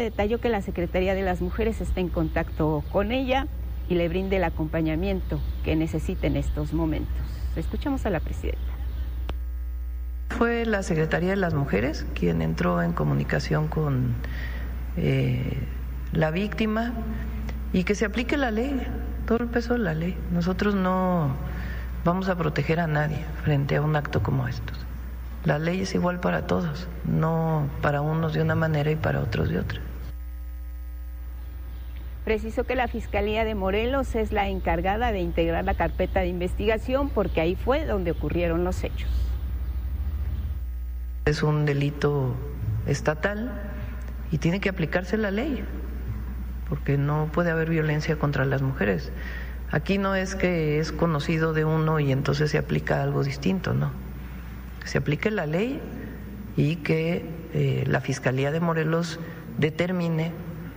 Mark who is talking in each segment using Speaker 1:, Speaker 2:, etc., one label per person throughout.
Speaker 1: detalló que la Secretaría de las Mujeres está en contacto con ella y le brinde el acompañamiento que necesita en estos momentos. Escuchamos a la presidenta.
Speaker 2: Fue la Secretaría de las Mujeres quien entró en comunicación con la víctima y que se aplique la ley, todo el peso de la ley. Nosotros no vamos a proteger a nadie frente a un acto como estos. La ley es igual para todos, no para unos de una manera y para otros de otra.
Speaker 1: Precisó que la Fiscalía de Morelos es la encargada de integrar la carpeta de investigación porque ahí fue donde ocurrieron los hechos.
Speaker 2: Es un delito estatal y tiene que aplicarse la ley, porque no puede haber violencia contra las mujeres. Aquí no es que es conocido de uno y entonces se aplica algo distinto, no. Que se aplique la ley y que la Fiscalía de Morelos determine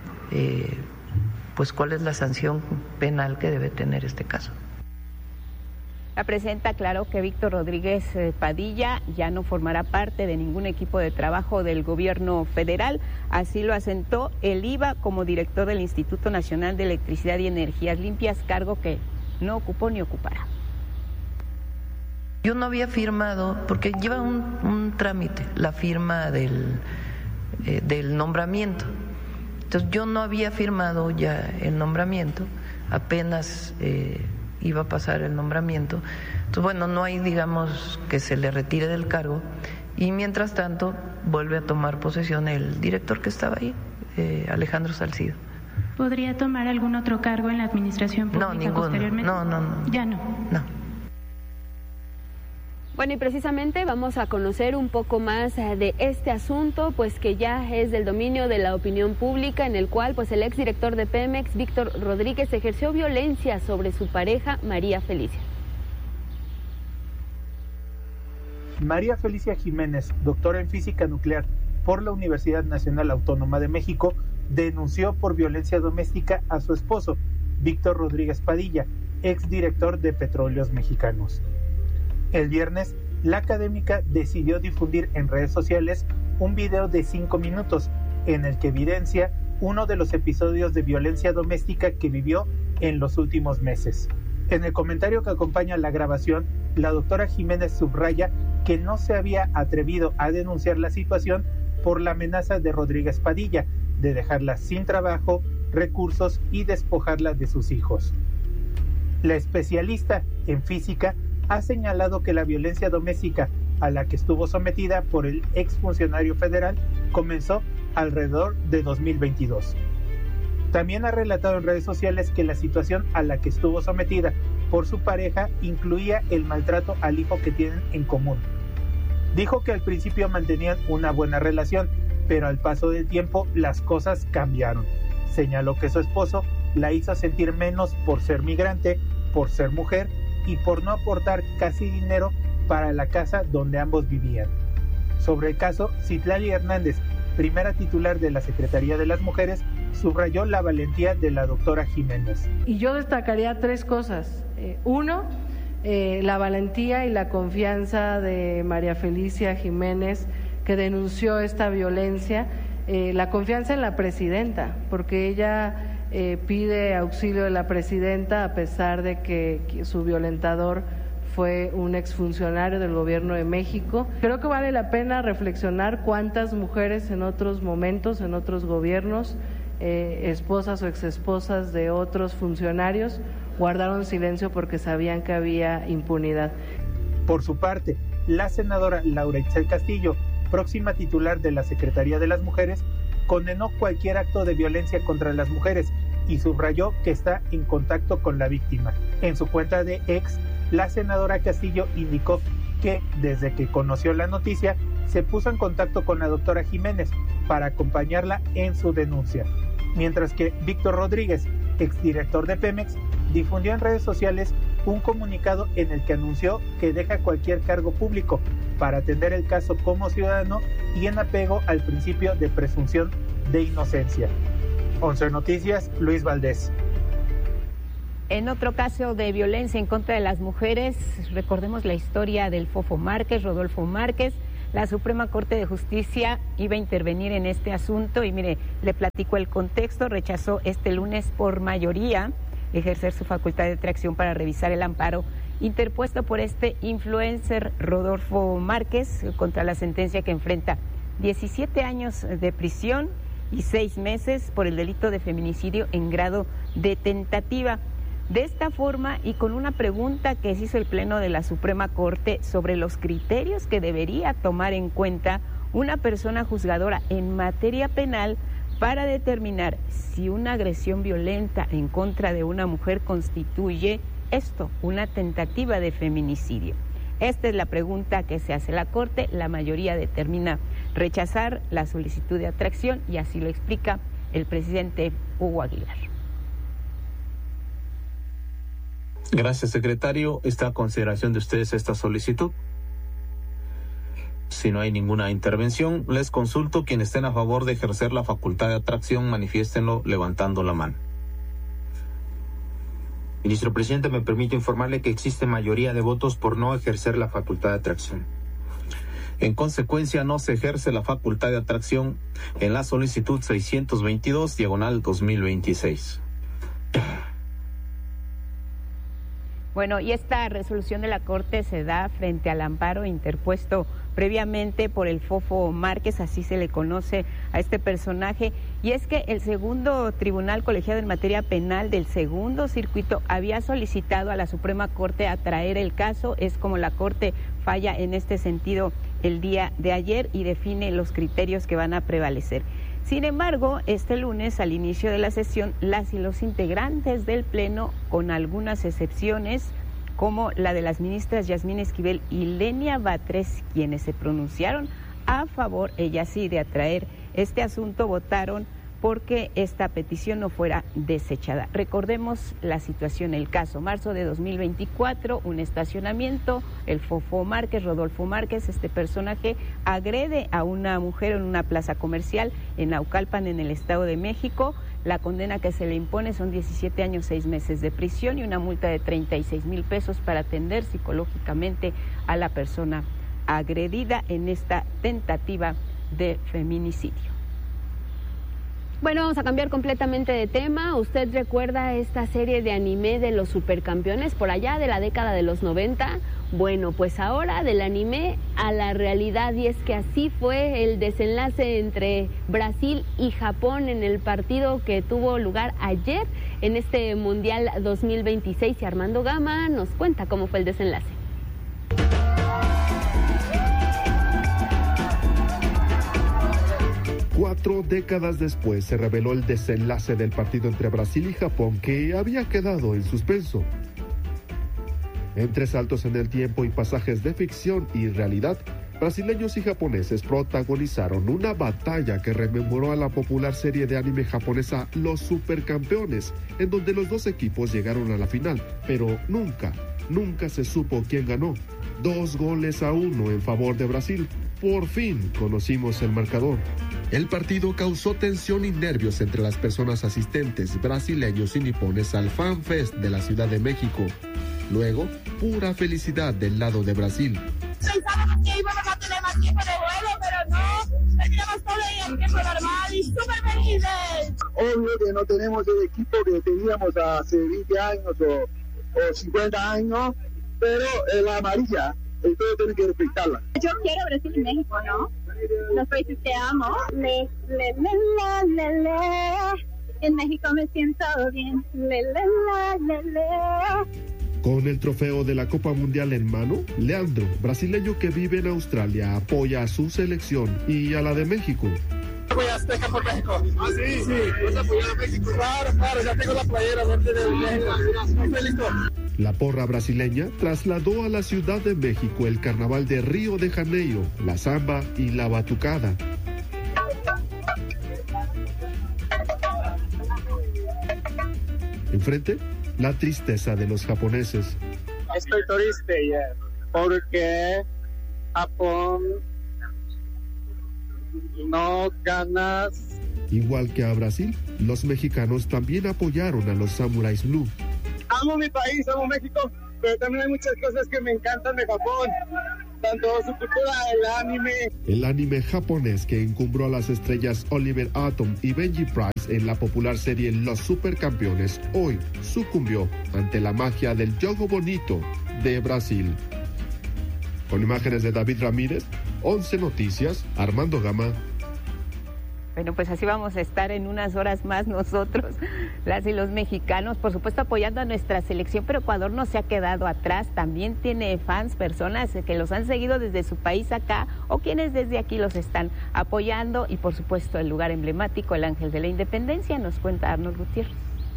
Speaker 2: pues cuál es la sanción penal que debe tener este caso.
Speaker 1: La presidenta aclaró que Víctor Rodríguez Padilla ya no formará parte de ningún equipo de trabajo del gobierno federal. Así lo asentó el IVA como director del Instituto Nacional de Electricidad y Energías Limpias, cargo que no ocupó ni ocupará.
Speaker 2: Yo no había firmado, porque lleva un trámite, la firma del nombramiento. Entonces yo no había firmado ya el nombramiento, apenas iba a pasar el nombramiento. Entonces, bueno, no hay, digamos, que se le retire del cargo y mientras tanto vuelve a tomar posesión el director que estaba ahí, Alejandro Salcido.
Speaker 3: ¿Podría tomar algún otro cargo en la administración pública?
Speaker 2: No, ninguno.
Speaker 3: Posteriormente?
Speaker 2: No.
Speaker 3: Ya no.
Speaker 2: No.
Speaker 4: Bueno, y precisamente vamos a conocer un poco más de este asunto, pues que ya es del dominio de la opinión pública, en el cual pues el exdirector de Pemex, Víctor Rodríguez, ejerció violencia sobre su pareja, María Felicia.
Speaker 5: María Felicia Jiménez, doctora en física nuclear por la Universidad Nacional Autónoma de México, denunció por violencia doméstica a su esposo, Víctor Rodríguez Padilla, exdirector de Petróleos Mexicanos. El viernes, la académica decidió difundir en redes sociales un video de 5 minutos en el que evidencia uno de los episodios de violencia doméstica que vivió en los últimos meses. En el comentario que acompaña la grabación, la doctora Jiménez subraya que no se había atrevido a denunciar la situación por la amenaza de Rodríguez Padilla de dejarla sin trabajo, recursos y despojarla de sus hijos. La especialista en física ha señalado que la violencia doméstica a la que estuvo sometida por el exfuncionario federal comenzó alrededor de 2022. También ha relatado en redes sociales que la situación a la que estuvo sometida por su pareja incluía el maltrato al hijo que tienen en común. Dijo que al principio mantenían una buena relación, pero al paso del tiempo las cosas cambiaron. Señaló que su esposo la hizo sentir menos por ser migrante, por ser mujer y por no aportar casi dinero para la casa donde ambos vivían. Sobre el caso, Citlali Hernández, primera titular de la Secretaría de las Mujeres, subrayó la valentía de la doctora Jiménez.
Speaker 6: Y yo destacaría 3 cosas. Uno, la valentía y la confianza de María Felicia Jiménez, que denunció esta violencia, la confianza en la presidenta, porque ella pide auxilio de la presidenta a pesar de que su violentador fue un exfuncionario del gobierno de México. Creo que vale la pena reflexionar cuántas mujeres en otros momentos, en otros gobiernos, esposas o exesposas de otros funcionarios, guardaron silencio porque sabían que había impunidad.
Speaker 5: Por su parte, la senadora Laura Itzel Castillo, próxima titular de la Secretaría de las Mujeres, condenó cualquier acto de violencia contra las mujeres y subrayó que está en contacto con la víctima. En su cuenta de X, la senadora Castillo indicó que desde que conoció la noticia se puso en contacto con la doctora Jiménez para acompañarla en su denuncia, mientras que Víctor Rodríguez, exdirector de Pemex, difundió en redes sociales un comunicado en el que anunció que deja cualquier cargo público para atender el caso como ciudadano y en apego al principio de presunción de inocencia. 11 Noticias, Luis Valdés.
Speaker 1: En otro caso de violencia en contra de las mujeres, recordemos la historia del Fofo Márquez, Rodolfo Márquez, La Suprema Corte de Justicia iba a intervenir en este asunto y mire, le platico el contexto, rechazó este lunes por mayoría ejercer su facultad de atracción para revisar el amparo interpuesto por este influencer Rodolfo Márquez contra la sentencia que enfrenta 17 años de prisión y 6 meses por el delito de feminicidio en grado de tentativa. De esta forma y con una pregunta que se hizo el Pleno de la Suprema Corte sobre los criterios que debería tomar en cuenta una persona juzgadora en materia penal para determinar si una agresión violenta en contra de una mujer constituye esto, una tentativa de feminicidio. Esta es la pregunta que se hace la Corte. La mayoría determina rechazar la solicitud de atracción y así lo explica el presidente Hugo Aguilar.
Speaker 7: Gracias, secretario. Está a consideración de ustedes esta solicitud. Si no hay ninguna intervención, les consulto. Quienes estén a favor de ejercer la facultad de atracción, manifiéstenlo levantando la mano.
Speaker 8: Ministro presidente, me permito informarle que existe mayoría de votos por no ejercer la facultad de atracción.
Speaker 7: En consecuencia, no se ejerce la facultad de atracción en la solicitud 622/2026.
Speaker 1: Bueno, y esta resolución de la Corte se da frente al amparo interpuesto previamente por el Fofo Márquez, así se le conoce a este personaje, y es que el segundo Tribunal Colegiado en Materia Penal del Segundo Circuito había solicitado a la Suprema Corte atraer el caso. Es como la Corte falla en este sentido el día de ayer y define los criterios que van a prevalecer. Sin embargo, este lunes, al inicio de la sesión, las y los integrantes del Pleno, con algunas excepciones, como la de las ministras Yasmín Esquivel y Lenia Batres, quienes se pronunciaron a favor, ellas sí, de atraer este asunto, votaron porque esta petición no fuera desechada. Recordemos la situación, el caso, marzo de 2024, un estacionamiento, el Fofo Márquez, Rodolfo Márquez, este personaje agrede a una mujer en una plaza comercial en Naucalpan, en el Estado de México. La condena que se le impone son 17 años, 6 meses de prisión y una multa de 36,000 pesos para atender psicológicamente a la persona agredida en esta tentativa de feminicidio.
Speaker 4: Bueno, vamos a cambiar completamente de tema. ¿Usted recuerda esta serie de anime de los supercampeones por allá de la década de los 90? Bueno, pues ahora del anime a la realidad, y es que así fue el desenlace entre Brasil y Japón en el partido que tuvo lugar ayer en este Mundial 2026. Y Armando Gama nos cuenta cómo fue el desenlace.
Speaker 9: 4 décadas después se reveló el desenlace del partido entre Brasil y Japón, que había quedado en suspenso. Entre saltos en el tiempo y pasajes de ficción y realidad, brasileños y japoneses protagonizaron una batalla que rememoró a la popular serie de anime japonesa Los Supercampeones, en donde los dos equipos llegaron a la final, pero nunca se supo quién ganó. 2-1 en favor de Brasil. Por fin conocimos el marcador. El partido causó tensión y nervios entre las personas asistentes, brasileños y nipones al Fan Fest de la Ciudad de México. Luego, pura felicidad del lado de Brasil.
Speaker 10: Pensábamos que íbamos a tener más tiempo de juego, pero no. Teníamos todo el tiempo normal y súper felices.
Speaker 11: Obvio que no tenemos el equipo que teníamos hace 20 años o 50 años, pero la amarilla, entonces tienen que respetarla.
Speaker 10: Yo quiero Brasil y México, ¿no? Los países que amo. En México me siento bien.
Speaker 9: Con el trofeo de la Copa Mundial en mano, Leandro, brasileño que vive en Australia, apoya a su selección y a la de México.
Speaker 11: Voy a Azteca por México. ¿Ah, sí? Sí. ¿Vas a apoyar a México? Claro, ya tengo la playera de México. Muy feliz.
Speaker 9: La porra brasileña trasladó a la Ciudad de México el carnaval de Río de Janeiro, la samba y la batucada. Enfrente, la tristeza de los japoneses.
Speaker 11: Estoy triste porque Japón no ganas.
Speaker 9: Igual que a Brasil, los mexicanos también apoyaron a los Samuráis Blue.
Speaker 11: Amo mi país, amo México, pero también hay muchas cosas que me encantan de Japón. tanto su cultura, el anime.
Speaker 9: El anime japonés que encumbró a las estrellas Oliver Atom y Benji Price en la popular serie Los Supercampeones, hoy sucumbió ante la magia del Jogo Bonito de Brasil. Con imágenes de David Ramírez, 11 Noticias, Armando Gama.
Speaker 1: Bueno, pues así vamos a estar en unas horas más nosotros, las y los mexicanos, por supuesto apoyando a nuestra selección, pero Ecuador no se ha quedado atrás, también tiene fans, personas que los han seguido desde su país acá o quienes desde aquí los están apoyando y por supuesto el lugar emblemático, el Ángel de la Independencia, nos cuenta Arnold Gutiérrez.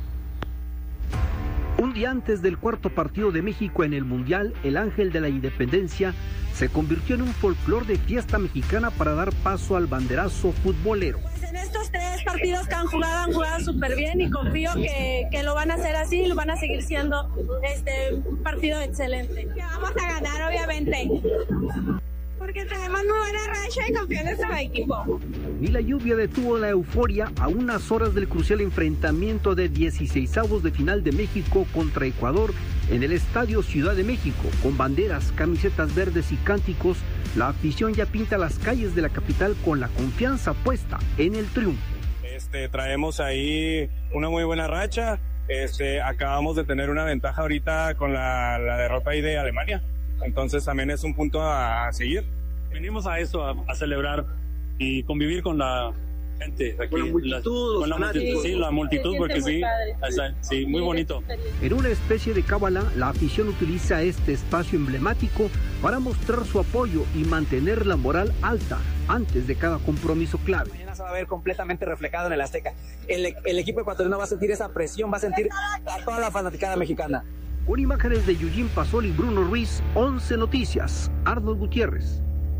Speaker 12: Un día antes del cuarto partido de México en el Mundial, el Ángel de la Independencia se convirtió en un folclor de fiesta mexicana para dar paso al banderazo futbolero.
Speaker 13: Pues en estos 3 partidos que han jugado súper bien y confío que lo van a hacer así y lo van a seguir siendo un partido excelente. Que vamos a ganar, obviamente. Porque tenemos muy buena racha y confío en nuestro equipo.
Speaker 12: Ni la lluvia detuvo la euforia a unas horas del crucial enfrentamiento de 16avos de final de México contra Ecuador en el Estadio Ciudad de México. Con banderas, camisetas verdes y cánticos, la afición ya pinta las calles de la capital con la confianza puesta en el triunfo.
Speaker 14: Traemos ahí una muy buena racha. Acabamos de tener una ventaja ahorita con la derrota ahí de Alemania. Entonces también es un punto a seguir. Venimos a eso, a celebrar y convivir con la gente aquí. Con la multitud. Sí, la multitud, porque sí, muy bonito.
Speaker 12: En una especie de cábala, la afición utiliza este espacio emblemático para mostrar su apoyo y mantener la moral alta antes de cada compromiso clave.
Speaker 15: Mañana se va a ver completamente reflejado en el Azteca. El equipo ecuatoriano va a sentir esa presión, va a sentir a toda la fanaticada mexicana.
Speaker 12: Con imágenes de Eugene Pasol y Bruno Ruiz, 11 Noticias, Arnold Gutiérrez.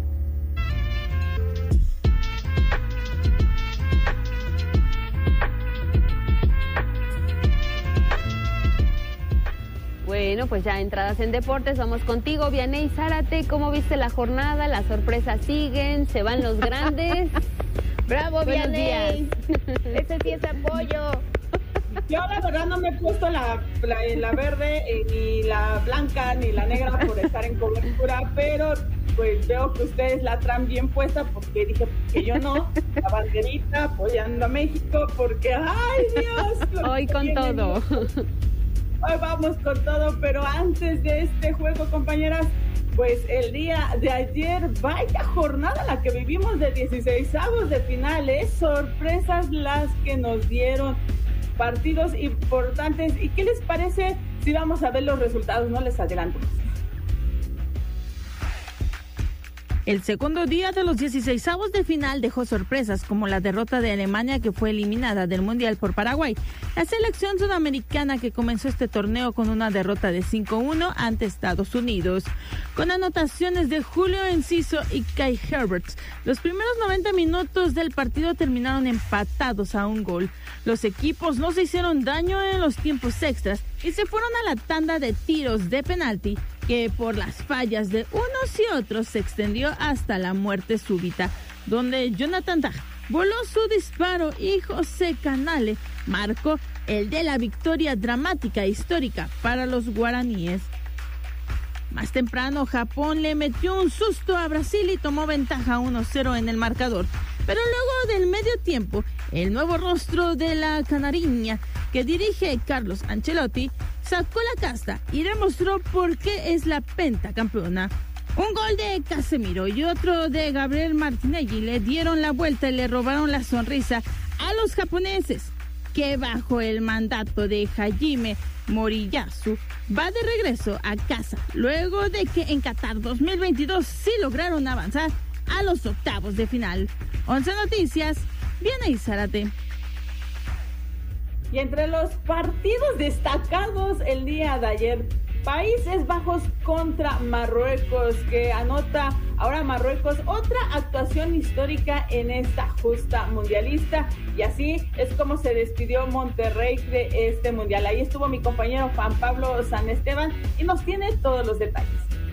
Speaker 4: Bueno, pues ya entradas en deportes, vamos contigo, Vianey Zárate. ¿Cómo viste la jornada? Las sorpresas siguen, se van los grandes.
Speaker 1: ¡Bravo, Vianey! Ese sí es apoyo.
Speaker 16: Yo la verdad no me he puesto la verde, ni la blanca, ni la negra por estar en cobertura, pero pues veo que ustedes la traen bien puesta porque dije que yo no, la banderita apoyando a México porque ¡ay Dios!
Speaker 4: Hoy con todo.
Speaker 16: Hoy vamos con todo, pero antes de este juego, compañeras, pues el día de ayer, vaya jornada la que vivimos de 16avos de finales, sorpresas las que nos dieron. Partidos importantes. ¿Y qué les parece si vamos a ver los resultados? No les adelanto.
Speaker 17: El segundo día de los 16avos de final dejó sorpresas como la derrota de Alemania, que fue eliminada del Mundial por Paraguay. La selección sudamericana que comenzó este torneo con una derrota de 5-1 ante Estados Unidos. Con anotaciones de Julio Enciso y Kai Havertz, los primeros 90 minutos del partido terminaron empatados a un gol. Los equipos no se hicieron daño en los tiempos extras y se fueron a la tanda de tiros de penalti, que por las fallas de unos y otros se extendió hasta la muerte súbita, donde Jonathan Tah voló su disparo y José Canale marcó el de la victoria dramática e histórica para los guaraníes. Más temprano, Japón le metió un susto a Brasil y tomó ventaja 1-0 en el marcador. Pero luego del medio tiempo, el nuevo rostro de la canariña que dirige Carlos Ancelotti sacó la casta y demostró por qué es la pentacampeona. Un gol de Casemiro y otro de Gabriel Martinelli le dieron la vuelta y le robaron la sonrisa a los japoneses, que bajo el mandato de Hajime Moriyasu va de regreso a casa luego de que en Qatar 2022 sí lograron avanzar a los octavos de final. 11 Noticias, Vianey Zárate.
Speaker 16: Y entre los partidos destacados el día de ayer, Países Bajos contra Marruecos, que anota ahora Marruecos otra actuación histórica en esta justa mundialista, y así es como se despidió Monterrey de este mundial. Ahí estuvo mi compañero Juan Pablo San Esteban y nos tiene todos los detalles.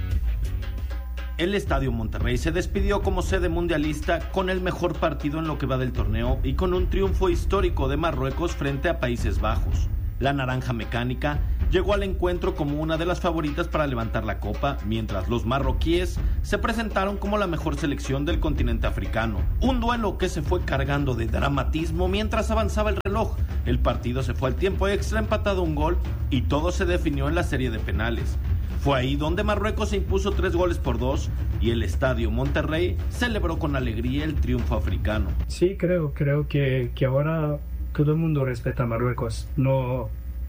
Speaker 18: El Estadio Monterrey se despidió como sede mundialista con el mejor partido en lo que va del torneo y con un triunfo histórico de Marruecos frente a Países Bajos. La naranja mecánica llegó al encuentro como una de las favoritas para levantar la copa, mientras los marroquíes se presentaron como la mejor selección del continente africano. Un duelo que se fue cargando de dramatismo mientras avanzaba el reloj. El partido se fue al tiempo extra, empatado un gol, y todo se definió en la serie de penales. Fue ahí donde Marruecos se impuso 3-2 y el Estadio Monterrey celebró con alegría el triunfo africano.
Speaker 19: Sí, creo que ahora todo el mundo respeta a Marruecos. No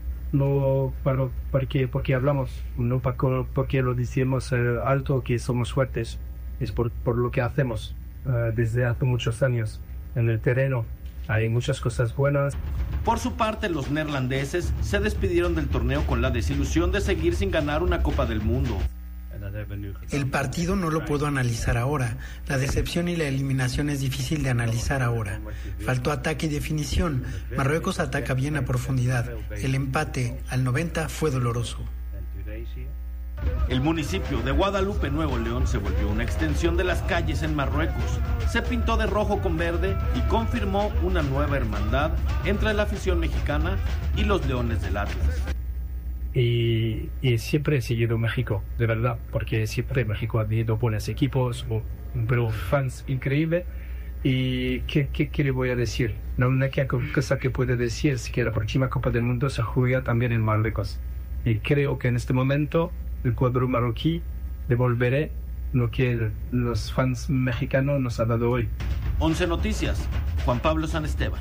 Speaker 19: porque hablamos, no porque lo decimos alto que somos fuertes. Es por lo que hacemos desde hace muchos años en el terreno. Hay muchas cosas buenas.
Speaker 18: Por su parte, los neerlandeses se despidieron del torneo con la desilusión de seguir sin ganar una Copa del Mundo.
Speaker 20: El partido no lo puedo analizar ahora. La decepción y la eliminación es difícil de analizar ahora. Faltó ataque y definición. Marruecos ataca bien a profundidad. El empate al 90 fue doloroso.
Speaker 18: El municipio de Guadalupe, Nuevo León, se volvió una extensión de las calles en Marruecos. Se pintó de rojo con verde y confirmó una nueva hermandad entre la afición mexicana y los Leones del Atlas.
Speaker 19: Y siempre he seguido México, de verdad, porque siempre México ha tenido buenos equipos, pero fans increíbles. ¿Y qué le voy a decir? La única cosa que puedo decir es que la próxima Copa del Mundo se juega también en Marruecos. Y creo que en este momento el cuadro marroquí devolverá lo que los fans mexicanos nos han dado hoy.
Speaker 18: 11 Noticias, Juan Pablo San Esteban.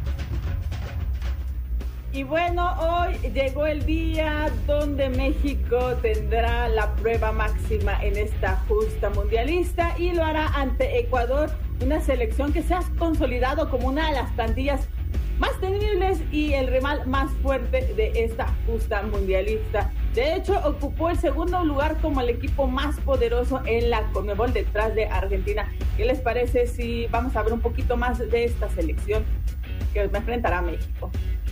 Speaker 16: Y bueno, hoy llegó el día donde México tendrá la prueba máxima en esta justa mundialista y lo hará ante Ecuador, una selección que se ha consolidado como una de las plantillas más temibles y el rival más fuerte de esta justa mundialista. De hecho, ocupó el segundo lugar como el equipo más poderoso en la Conmebol detrás de Argentina. ¿Qué les parece si vamos a ver un poquito más de esta selección que enfrentará a México?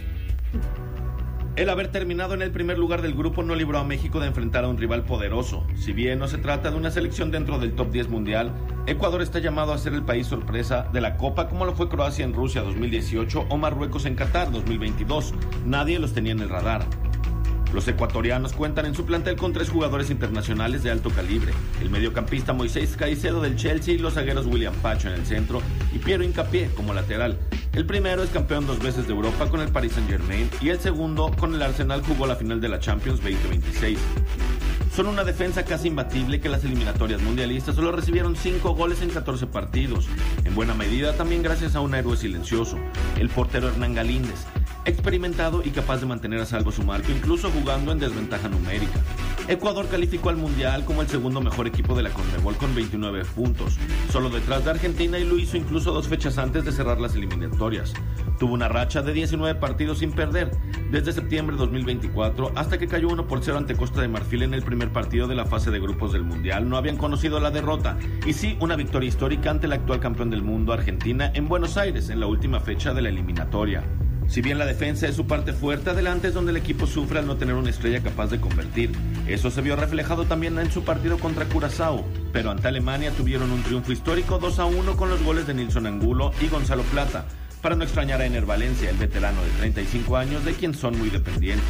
Speaker 18: El haber terminado en el primer lugar del grupo no libró a México de enfrentar a un rival poderoso. Si bien no se trata de una selección dentro del top 10 mundial, Ecuador está llamado a ser el país sorpresa de la Copa, como lo fue Croacia en Rusia 2018 o Marruecos en Qatar 2022. Nadie los tenía en el radar. Los ecuatorianos cuentan en su plantel con 3 jugadores internacionales de alto calibre: el mediocampista Moisés Caicedo del Chelsea y los zagueros William Pacho en el centro y Piero Hincapié como lateral. El primero es campeón 2 veces de Europa con el Paris Saint-Germain y el segundo, con el Arsenal, jugó la final de la Champions 2026. Son una defensa casi imbatible que las eliminatorias mundialistas solo recibieron 5 goles en 14 partidos, en buena medida también gracias a un héroe silencioso, el portero Hernán Galíndez, experimentado y capaz de mantener a salvo su marco incluso jugando en desventaja numérica. Ecuador calificó al Mundial como el segundo mejor equipo de la Conmebol con 29 puntos, solo detrás de Argentina, y lo hizo incluso 2 fechas antes de cerrar las eliminatorias. Tuvo una racha de 19 partidos sin perder desde septiembre de 2024 hasta que cayó 1-0 ante Costa de Marfil en el primer partido de la fase de grupos del Mundial. No habían conocido la derrota y sí una victoria histórica ante el actual campeón del mundo, Argentina, en Buenos Aires en la última fecha de la eliminatoria. Si bien la defensa es su parte fuerte, adelante es donde el equipo sufre al no tener una estrella capaz de convertir. Eso se vio reflejado también en su partido contra Curazao, pero ante Alemania tuvieron un triunfo histórico 2-1 con los goles de Nilson Angulo y Gonzalo Plata, para no extrañar a Ener Valencia, el veterano de 35 años de quien son muy dependientes.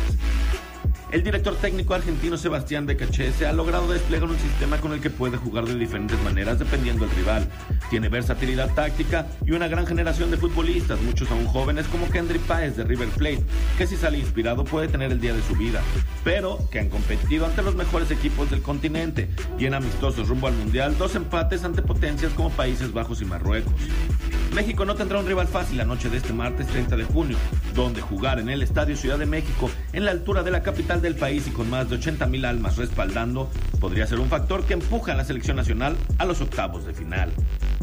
Speaker 18: El director técnico argentino Sebastián Becachese ha logrado desplegar un sistema con el que puede jugar de diferentes maneras dependiendo del rival. Tiene versatilidad táctica y una gran generación de futbolistas, muchos aún jóvenes como Kendry Páez de River Plate, que si sale inspirado puede tener el día de su vida, pero que han competido ante los mejores equipos del continente y en amistosos rumbo al Mundial 2 empates ante potencias como Países Bajos y Marruecos. México no tendrá un rival fácil la noche de este martes 30 de junio, donde jugar en el Estadio Ciudad de México, en la altura de la capital del país y con más de 80,000 almas respaldando, podría ser un factor que empuja a la selección nacional a los octavos de final.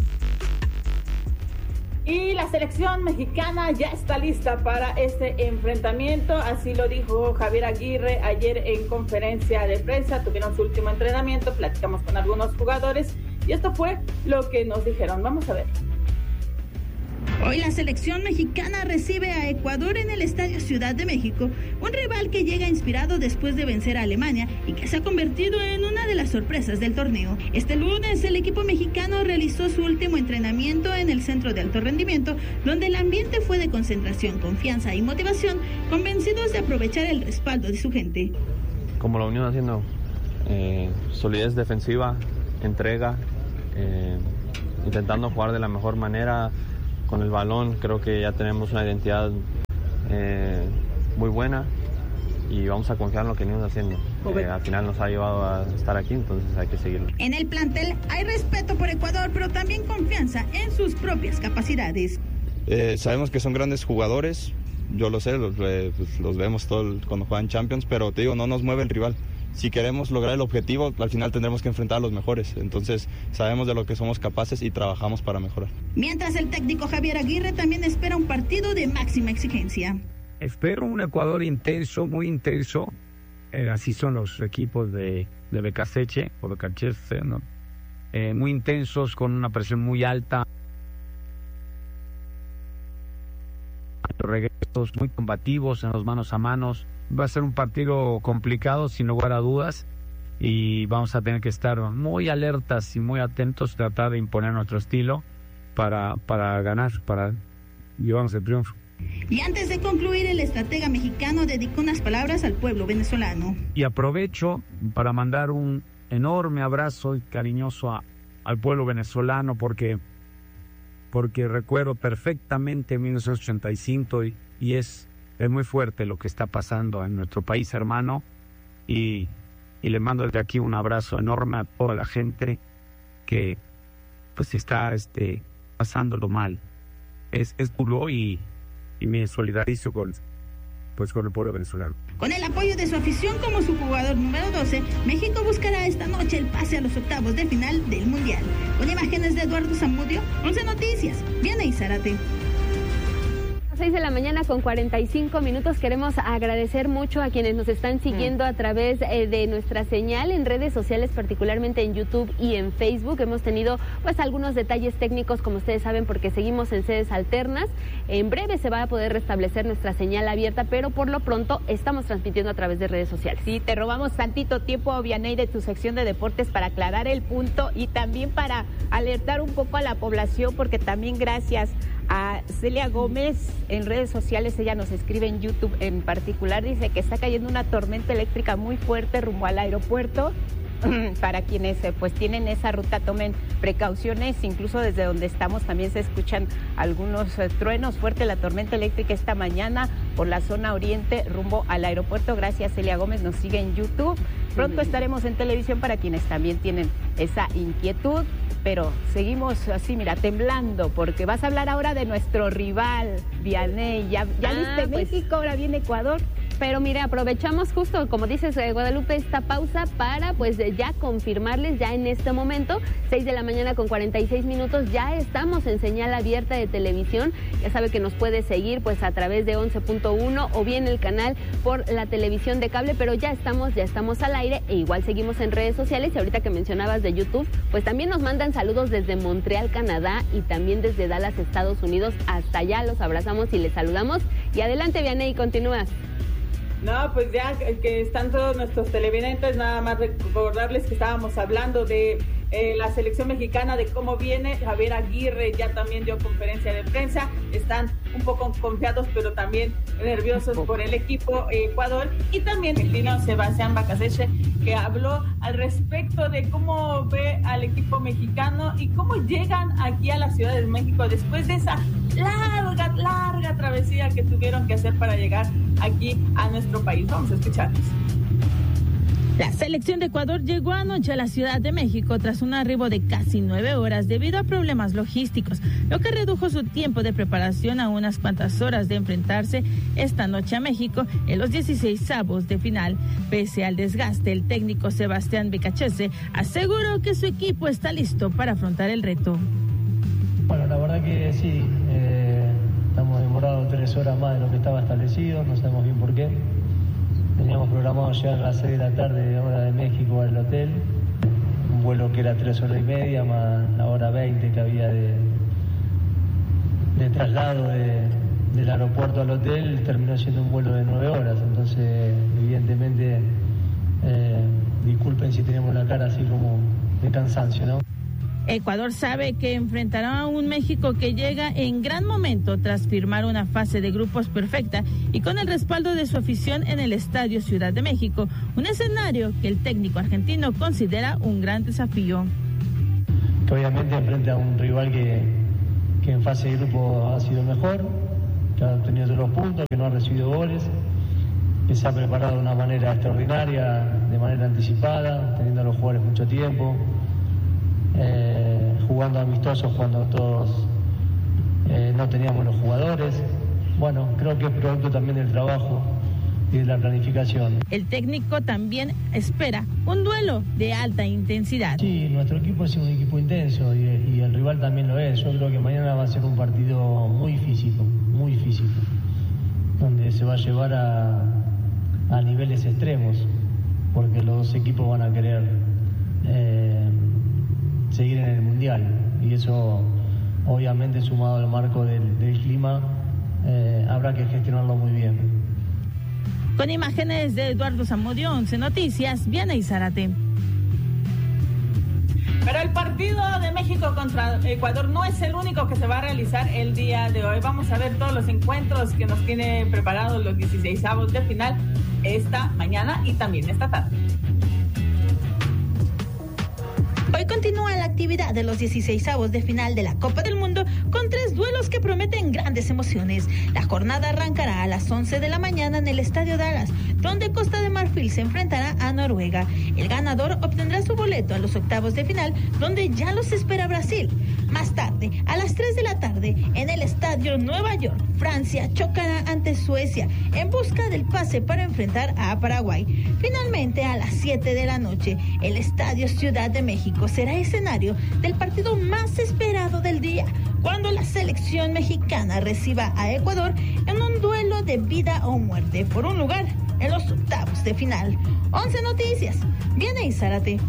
Speaker 16: Y la selección mexicana ya está lista para este enfrentamiento, así lo dijo Javier Aguirre ayer en conferencia de prensa. Tuvieron su último entrenamiento, platicamos con algunos jugadores y esto fue lo que nos dijeron. Vamos a ver.
Speaker 17: Hoy la selección mexicana recibe a Ecuador en el Estadio Ciudad de México, un rival que llega inspirado después de vencer a Alemania y que se ha convertido en una de las sorpresas del torneo. Este lunes el equipo mexicano realizó su último entrenamiento en el Centro de Alto Rendimiento, donde el ambiente fue de concentración, confianza y motivación, convencidos de aprovechar el respaldo de su gente.
Speaker 21: Como la Unión haciendo solidez defensiva, entrega, intentando jugar de la mejor manera con el balón. Creo que ya tenemos una identidad muy buena y vamos a confiar en lo que venimos haciendo. Al final nos ha llevado a estar aquí, entonces hay que seguirlo.
Speaker 17: En el plantel hay respeto por Ecuador, pero también confianza en sus propias capacidades.
Speaker 22: Sabemos que son grandes jugadores, yo lo sé, los vemos cuando juegan Champions, pero te digo, no nos mueve el rival. Si queremos lograr el objetivo, al final tendremos que enfrentar a los mejores. Entonces, sabemos de lo que somos capaces y trabajamos para mejorar.
Speaker 17: Mientras el técnico Javier Aguirre también espera un partido de máxima exigencia.
Speaker 23: Espero un Ecuador intenso, muy intenso. Así son los equipos de Becasseche o Becachese, ¿no? Muy intensos, con una presión muy alta. Regresos muy combativos en los manos a manos. Va a ser un partido complicado, sin lugar a dudas, y vamos a tener que estar muy alertas y muy atentos, tratar de imponer nuestro estilo para ganar, para llevarnos el triunfo.
Speaker 17: Y antes de concluir, el estratega mexicano dedicó unas palabras al pueblo venezolano.
Speaker 23: Y aprovecho para mandar un enorme abrazo y cariñoso al pueblo venezolano, porque recuerdo perfectamente 1985 y es muy fuerte lo que está pasando en nuestro país hermano, y le mando desde aquí un abrazo enorme a toda la gente que pues está pasándolo mal. Es duro y me solidarizo con el pueblo venezolano.
Speaker 17: Con el apoyo de su afición como su jugador número 12, México buscará esta noche el pase a los octavos de final del Mundial. Con imágenes de Eduardo Zamudio, 11 Noticias, Vianey Zárate.
Speaker 4: 6 de la mañana con 45 minutos. Queremos agradecer mucho a quienes nos están siguiendo a través de nuestra señal en redes sociales, particularmente en YouTube y en Facebook. Hemos tenido pues algunos detalles técnicos, como ustedes saben, porque seguimos en sedes alternas. En breve se va a poder restablecer nuestra señal abierta, pero por lo pronto estamos transmitiendo a través de redes sociales.
Speaker 1: Sí, te robamos tantito tiempo, Vianey, de tu sección de deportes para aclarar el punto y también para alertar un poco a la población, porque también gracias a Celia Gómez en redes sociales, ella nos escribe en YouTube en particular, dice que está cayendo una tormenta eléctrica muy fuerte rumbo al aeropuerto. Para quienes pues tienen esa ruta, tomen precauciones. Incluso desde donde estamos también se escuchan algunos truenos. Fuerte la tormenta eléctrica esta mañana por la zona oriente rumbo al aeropuerto. Gracias, Celia Gómez, nos sigue en YouTube. Pronto estaremos en televisión para quienes también tienen esa inquietud. Pero seguimos así, mira, temblando, porque vas a hablar ahora de nuestro rival, Vianey. Ya viste pues, México, ahora viene Ecuador.
Speaker 4: Pero mire, aprovechamos justo, como dices, Guadalupe, esta pausa para pues ya confirmarles ya en este momento, 6 de la mañana con 46 minutos, ya estamos en señal abierta de televisión. Ya sabe que nos puede seguir pues a través de 11.1 o bien el canal por la televisión de cable, pero ya estamos al aire e igual seguimos en redes sociales. Y ahorita que mencionabas de YouTube, pues también nos mandan saludos desde Montreal, Canadá, y también desde Dallas, Estados Unidos. Hasta allá los abrazamos y les saludamos. Y adelante, Vianey, continúas.
Speaker 16: No, pues ya que están todos nuestros televidentes, nada más recordarles que estábamos hablando de la selección mexicana, de cómo viene. Javier Aguirre ya también dio conferencia de prensa, están un poco confiados pero también nerviosos por el equipo Ecuador, y también el Dino Sebastián Becasseche, que habló al respecto de cómo ve al equipo mexicano y cómo llegan aquí a la Ciudad de México después de esa larga travesía que tuvieron que hacer para llegar aquí a nuestro país. Vamos a escucharlos.
Speaker 17: La selección de Ecuador llegó anoche a la Ciudad de México tras un arribo de casi 9 horas debido a problemas logísticos, lo que redujo su tiempo de preparación a unas cuantas horas de enfrentarse esta noche a México en los 16avos de final. Pese al desgaste, el técnico Sebastián Becasseche aseguró que su equipo está listo para afrontar el reto.
Speaker 24: Bueno, la verdad que sí, estamos demorados 3 horas más de lo que estaba establecido, no sabemos bien por qué. Teníamos programado llegar a las 6 de la tarde, hora de México, al hotel. Un vuelo que era 3 horas y media, más la hora 20 que había de traslado del aeropuerto al hotel terminó siendo un vuelo de 9 horas, entonces evidentemente disculpen si tenemos la cara así como de cansancio, ¿no?
Speaker 17: Ecuador sabe que enfrentará a un México que llega en gran momento tras firmar una fase de grupos perfecta y con el respaldo de su afición en el Estadio Ciudad de México, un escenario que el técnico argentino considera un gran desafío.
Speaker 24: Que obviamente enfrenta a un rival que en fase de grupo ha sido mejor, que ha obtenido todos los puntos, que no ha recibido goles, que se ha preparado de una manera extraordinaria, de manera anticipada, teniendo a los jugadores mucho tiempo. Jugando amistosos cuando todos no teníamos los jugadores. Bueno, creo que es producto también del trabajo y de la planificación.
Speaker 17: El técnico también espera un duelo de alta intensidad.
Speaker 24: Sí, nuestro equipo es un equipo intenso y el rival también lo es. Yo creo que mañana va a ser un partido muy físico, donde se va a llevar a niveles extremos, porque los dos equipos van a querer seguir en el Mundial, y eso obviamente sumado al marco del clima habrá que gestionarlo muy bien.
Speaker 17: Con imágenes de Eduardo Zamudio, 11 Noticias, Vianey Zárate.
Speaker 16: Pero el partido de México contra Ecuador no es el único que se va a realizar el día de hoy. Vamos a ver todos los encuentros que nos tiene preparados los 16avos de final esta mañana y también esta tarde.
Speaker 17: Hoy continúa la actividad de los 16avos de final de la Copa del Mundo con 3 duelos que prometen grandes emociones. La jornada arrancará a las 11 de la mañana en el Estadio Dallas, donde Costa de Marfil se enfrentará a Noruega. El ganador obtendrá su boleto a los octavos de final, donde ya los espera Brasil. Más tarde, a las 3 de la tarde, en el Estadio Nueva York, Francia chocará ante Suecia en busca del pase para enfrentar a Paraguay. Finalmente, a las 7 de la noche, el Estadio Ciudad de México será escenario del partido más esperado del día, cuando la selección mexicana reciba a Ecuador en un duelo de vida o muerte por un lugar en los octavos de final. 11 Noticias, Vianey Zárate.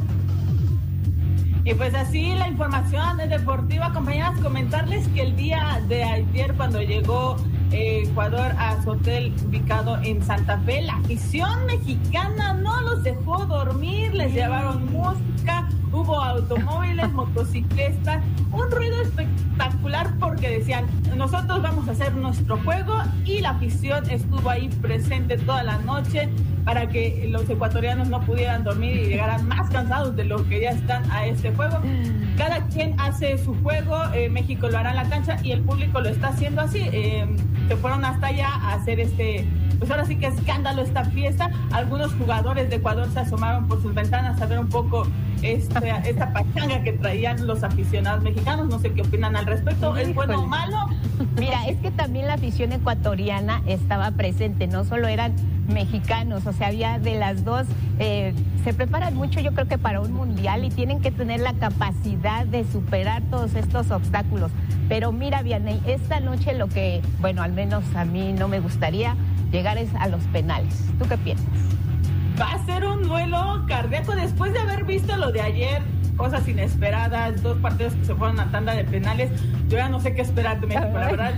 Speaker 16: Y pues así la información deportiva, compañeras, comentarles que el día de ayer, cuando llegó Ecuador a su hotel ubicado en Santa Fe, la afición mexicana no los dejó dormir, les llevaron música, hubo automóviles, motocicletas, un ruido espectacular porque decían, nosotros vamos a hacer nuestro juego, y la afición estuvo ahí presente toda la noche para que los ecuatorianos no pudieran dormir y llegaran más cansados de lo que ya están a este juego. Cada quien hace su juego, México lo hará en la cancha y el público lo está haciendo así. Se fueron hasta allá a hacer pues ahora sí que escándalo, esta fiesta. Algunos jugadores de Ecuador se asomaron por sus ventanas a ver un poco esta pachanga que traían los aficionados mexicanos. No sé qué opinan al respecto. ¿Es bueno o malo?
Speaker 1: Mira, es que también la afición ecuatoriana estaba presente, no solo eran mexicanos, o sea, había de las dos. Se preparan mucho, yo creo que para un mundial, y tienen que tener la capacidad de superar todos estos obstáculos. Pero mira, Vianey, esta noche lo que, bueno, al menos a mí no me gustaría llegar es a los penales. ¿Tú qué piensas?
Speaker 16: Va a ser un duelo cardíaco después de haber visto lo de ayer, cosas inesperadas, 2 partidos que se fueron a tanda de penales. Yo ya no sé qué esperar de México, la verdad.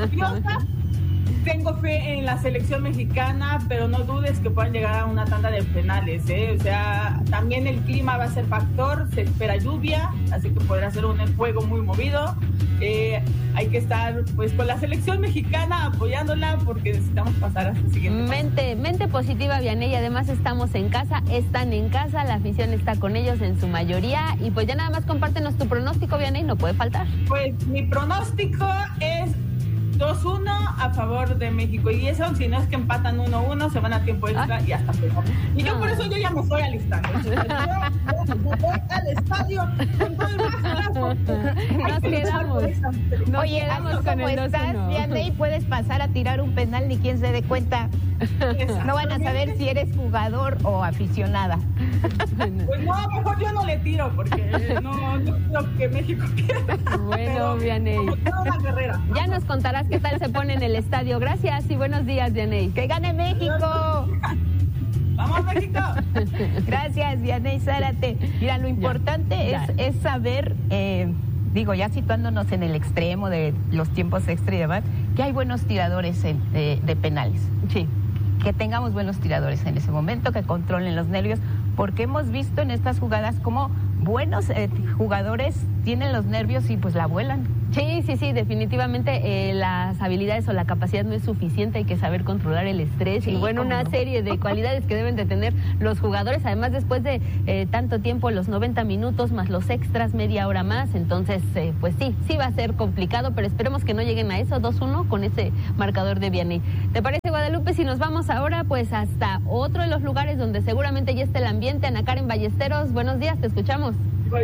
Speaker 16: Tengo fe en la selección mexicana, pero no dudes que puedan llegar a una tanda de penales, O sea, también el clima va a ser factor, se espera lluvia, así que podrá ser un juego muy movido. Hay que estar pues con la selección mexicana apoyándola porque necesitamos pasar hasta el siguiente.
Speaker 4: Mente positiva, Vianey, además estamos en casa, están en casa, la afición está con ellos en su mayoría, y pues ya nada más compártenos tu pronóstico, Vianey, no puede faltar.
Speaker 16: Pues mi pronóstico es 2-1 a favor de México, y eso, si no es que empatan 1-1, se van a tiempo extra y hasta peor. Y yo por eso yo ya me estoy alistando. Yo voy al estadio con todo el más.
Speaker 4: Nos quedamos.
Speaker 1: Oye, así como estás, Vianey, puedes pasar a tirar un penal, ni quien se dé cuenta. No van a saber si eres jugador o aficionada.
Speaker 16: Pues no, mejor yo no le tiro, porque no creo que México pierda.
Speaker 4: Bueno, Vianey, ya nos contarás qué tal se pone en el estadio. Gracias y buenos días, Vianey.
Speaker 1: ¡Que gane México!
Speaker 16: ¡Vamos, México!
Speaker 1: Gracias, Vianey Zárate. Mira, lo importante es saber digo, ya situándonos en el extremo de los tiempos extra y demás, que hay buenos tiradores de penales.
Speaker 4: Sí.
Speaker 1: Que tengamos buenos tiradores en ese momento, que controlen los nervios, porque hemos visto en estas jugadas cómo buenos jugadores tienen los nervios y pues la vuelan.
Speaker 4: Sí, definitivamente las habilidades o la capacidad no es suficiente, hay que saber controlar el estrés y bueno, una serie de cualidades que deben de tener los jugadores, además después de tanto tiempo, los 90 minutos más los extras, media hora más, entonces pues sí va a ser complicado, pero esperemos que no lleguen a eso, 2-1 con ese marcador de Vianney. ¿Te parece, Guadalupe, si nos vamos ahora pues hasta otro de los lugares donde seguramente ya está el ambiente? Ana Karen Ballesteros, buenos días, te escuchamos.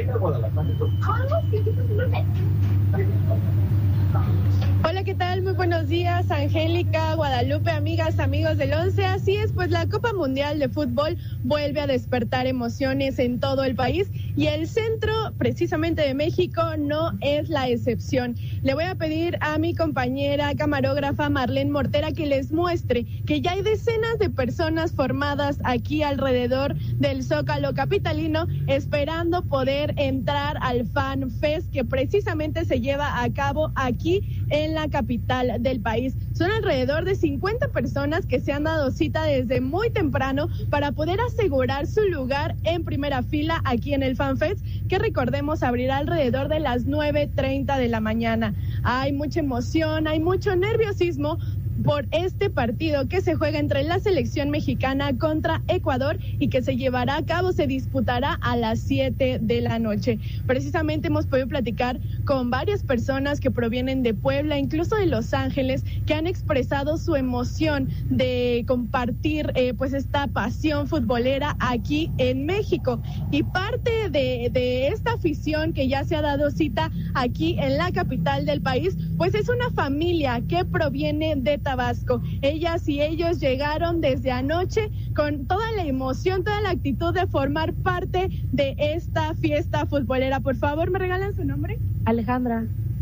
Speaker 2: Hola, ¿qué tal? Muy buenos días, Angélica, Guadalupe, amigas, amigos del 11. Así es, pues la Copa Mundial de Fútbol vuelve a despertar emociones en todo el país y el centro, precisamente de México, no es la excepción. Le voy a pedir a mi compañera camarógrafa Marlene Mortera que les muestre que ya hay decenas de personas formadas aquí alrededor del Zócalo capitalino esperando poder entrar al Fan Fest que precisamente se lleva a cabo aquí en la capital del país. Son alrededor de 50 personas que se han dado cita desde muy temprano para poder asegurar su lugar en primera fila aquí en el FanFest, que recordemos abrirá alrededor de las 9:30 de la mañana. Hay mucha emoción, hay mucho nerviosismo por este partido que se juega entre la selección mexicana contra Ecuador y que se llevará a cabo, se disputará a las 7 de la noche. Precisamente hemos podido platicar con varias personas que provienen de Puebla, incluso de Los Ángeles, que han expresado su emoción de compartir pues esta pasión futbolera aquí en México. Y parte de esta afición que ya se ha dado cita aquí en la capital del país, pues es una familia que proviene de Tabasco. Ellas y ellos llegaron desde anoche con toda la emoción, toda la actitud de formar parte de esta fiesta futbolera. Por favor, ¿me regalan su nombre?
Speaker 3: Alejandra.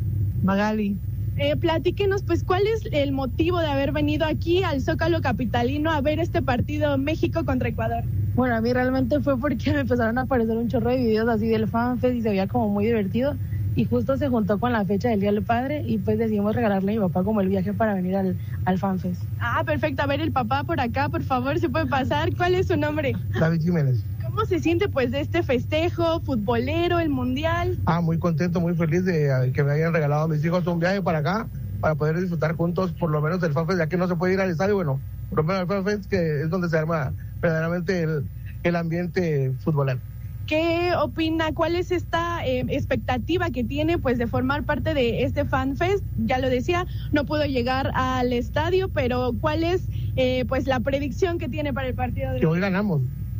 Speaker 3: Magali.
Speaker 2: Platíquenos, pues, ¿cuál es el motivo de haber venido aquí al Zócalo capitalino a ver este partido México contra Ecuador?
Speaker 3: Bueno, a mí realmente fue porque me empezaron a aparecer un chorro de videos así del FanFest y se veía como muy divertido. Y justo se juntó con la fecha del Día del Padre y pues decidimos regalarle a mi papá como el viaje para venir al FanFest.
Speaker 2: Ah, perfecto. A ver, el papá por acá, por favor, ¿se puede pasar? ¿Cuál es su nombre?
Speaker 3: David Jiménez.
Speaker 2: ¿Cómo se siente pues de este festejo futbolero, el Mundial?
Speaker 3: Muy contento, muy feliz de que me hayan regalado a mis hijos un viaje para acá, para poder disfrutar juntos por lo menos del FanFest, ya que no se puede ir al estadio, bueno, por lo menos al FanFest, que es donde se arma verdaderamente el ambiente futbolero.
Speaker 2: ¿Qué opina? ¿Cuál es esta expectativa que tiene pues de formar parte de este FanFest? Ya lo decía, no pudo llegar al estadio, pero ¿cuál es pues la predicción que tiene para el partido de hoy?
Speaker 3: Que hoy ganamos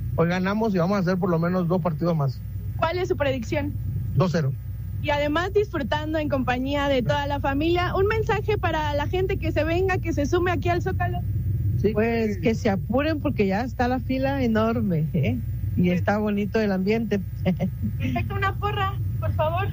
Speaker 3: y vamos a hacer por lo menos 2 partidos más.
Speaker 2: ¿Cuál es su predicción?
Speaker 3: 2-0.
Speaker 2: Y además disfrutando en compañía de toda la familia, un mensaje para la gente que se venga, que se sume aquí al Zócalo.
Speaker 3: Sí. Pues que se apuren porque ya está la fila enorme, y está bonito el ambiente.
Speaker 2: Perfecto, una porra, por favor.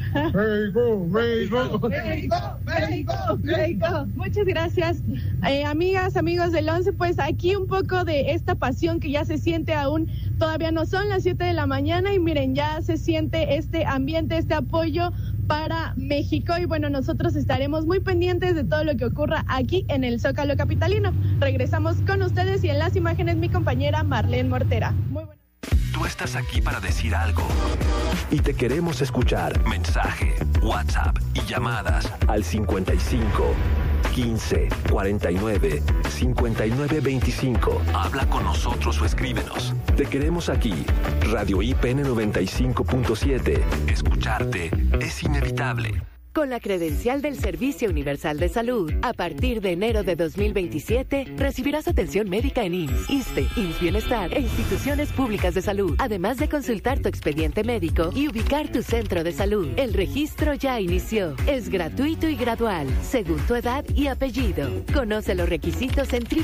Speaker 2: México. Muchas gracias. Amigas, amigos del 11, pues aquí un poco de esta pasión que ya se siente aún, todavía no son las 7 de la mañana y miren, ya se siente este ambiente, este apoyo para México y bueno, nosotros estaremos muy pendientes de todo lo que ocurra aquí en el Zócalo capitalino. Regresamos con ustedes y en las imágenes mi compañera Marlene Mortera. Muy buenas.
Speaker 5: Tú estás aquí para decir algo y te queremos escuchar. Mensaje, WhatsApp y llamadas al 55 15 49 59 25. Habla con nosotros o escríbenos. Te queremos aquí. Radio IPN 95.7. Escucharte es inevitable.
Speaker 6: Con la credencial del Servicio Universal de Salud, a partir de enero de 2027, recibirás atención médica en IMSS, ISSSTE, IMSS Bienestar e instituciones públicas de salud, además de consultar tu expediente médico y ubicar tu centro de salud. El registro ya inició. Es gratuito y gradual, según tu edad y apellido. Conoce los requisitos en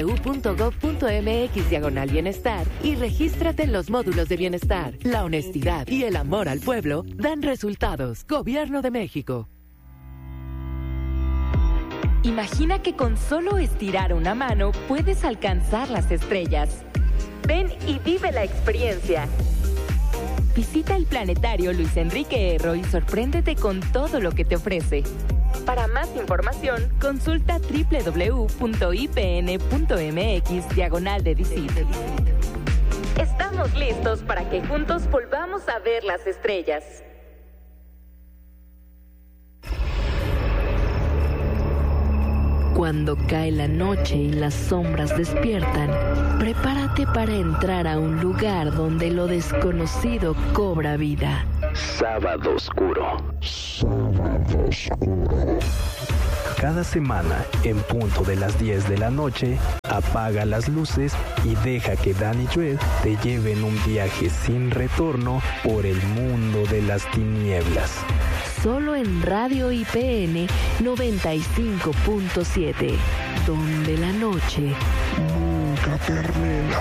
Speaker 6: www.gov.mx/bienestar y regístrate en los módulos de bienestar. La honestidad y el amor al pueblo dan resultados. Gobierno de México.
Speaker 25: Imagina que con solo estirar una mano puedes alcanzar las estrellas. Ven y vive la experiencia. Visita el Planetario Luis Enrique Erro y sorpréndete con todo lo que te ofrece. Para más información, consulta www.ipn.mx/de Disit. Estamos listos para que juntos volvamos a ver las estrellas. Cuando cae la noche y las sombras despiertan, prepárate para entrar a un lugar donde lo desconocido cobra vida.
Speaker 5: Sábado Oscuro. Sábado Oscuro. Cada semana, en punto de las 10 de la noche, apaga las luces y deja que Dan y Joel te lleven un viaje sin retorno por el mundo de las tinieblas.
Speaker 25: Solo en Radio IPN 95.7, donde la noche nunca termina.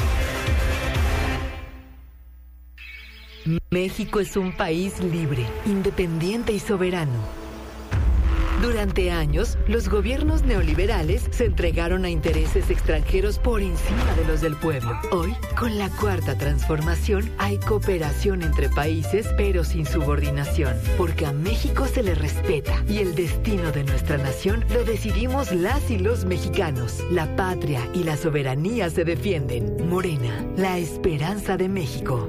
Speaker 25: México es un país libre, independiente y soberano. Durante años, los gobiernos neoliberales se entregaron a intereses extranjeros por encima de los del pueblo. Hoy, con la Cuarta Transformación, hay cooperación entre países, pero sin subordinación, porque a México se le respeta y el destino de nuestra nación lo decidimos las y los mexicanos. La patria y la soberanía se defienden. Morena, la esperanza de México.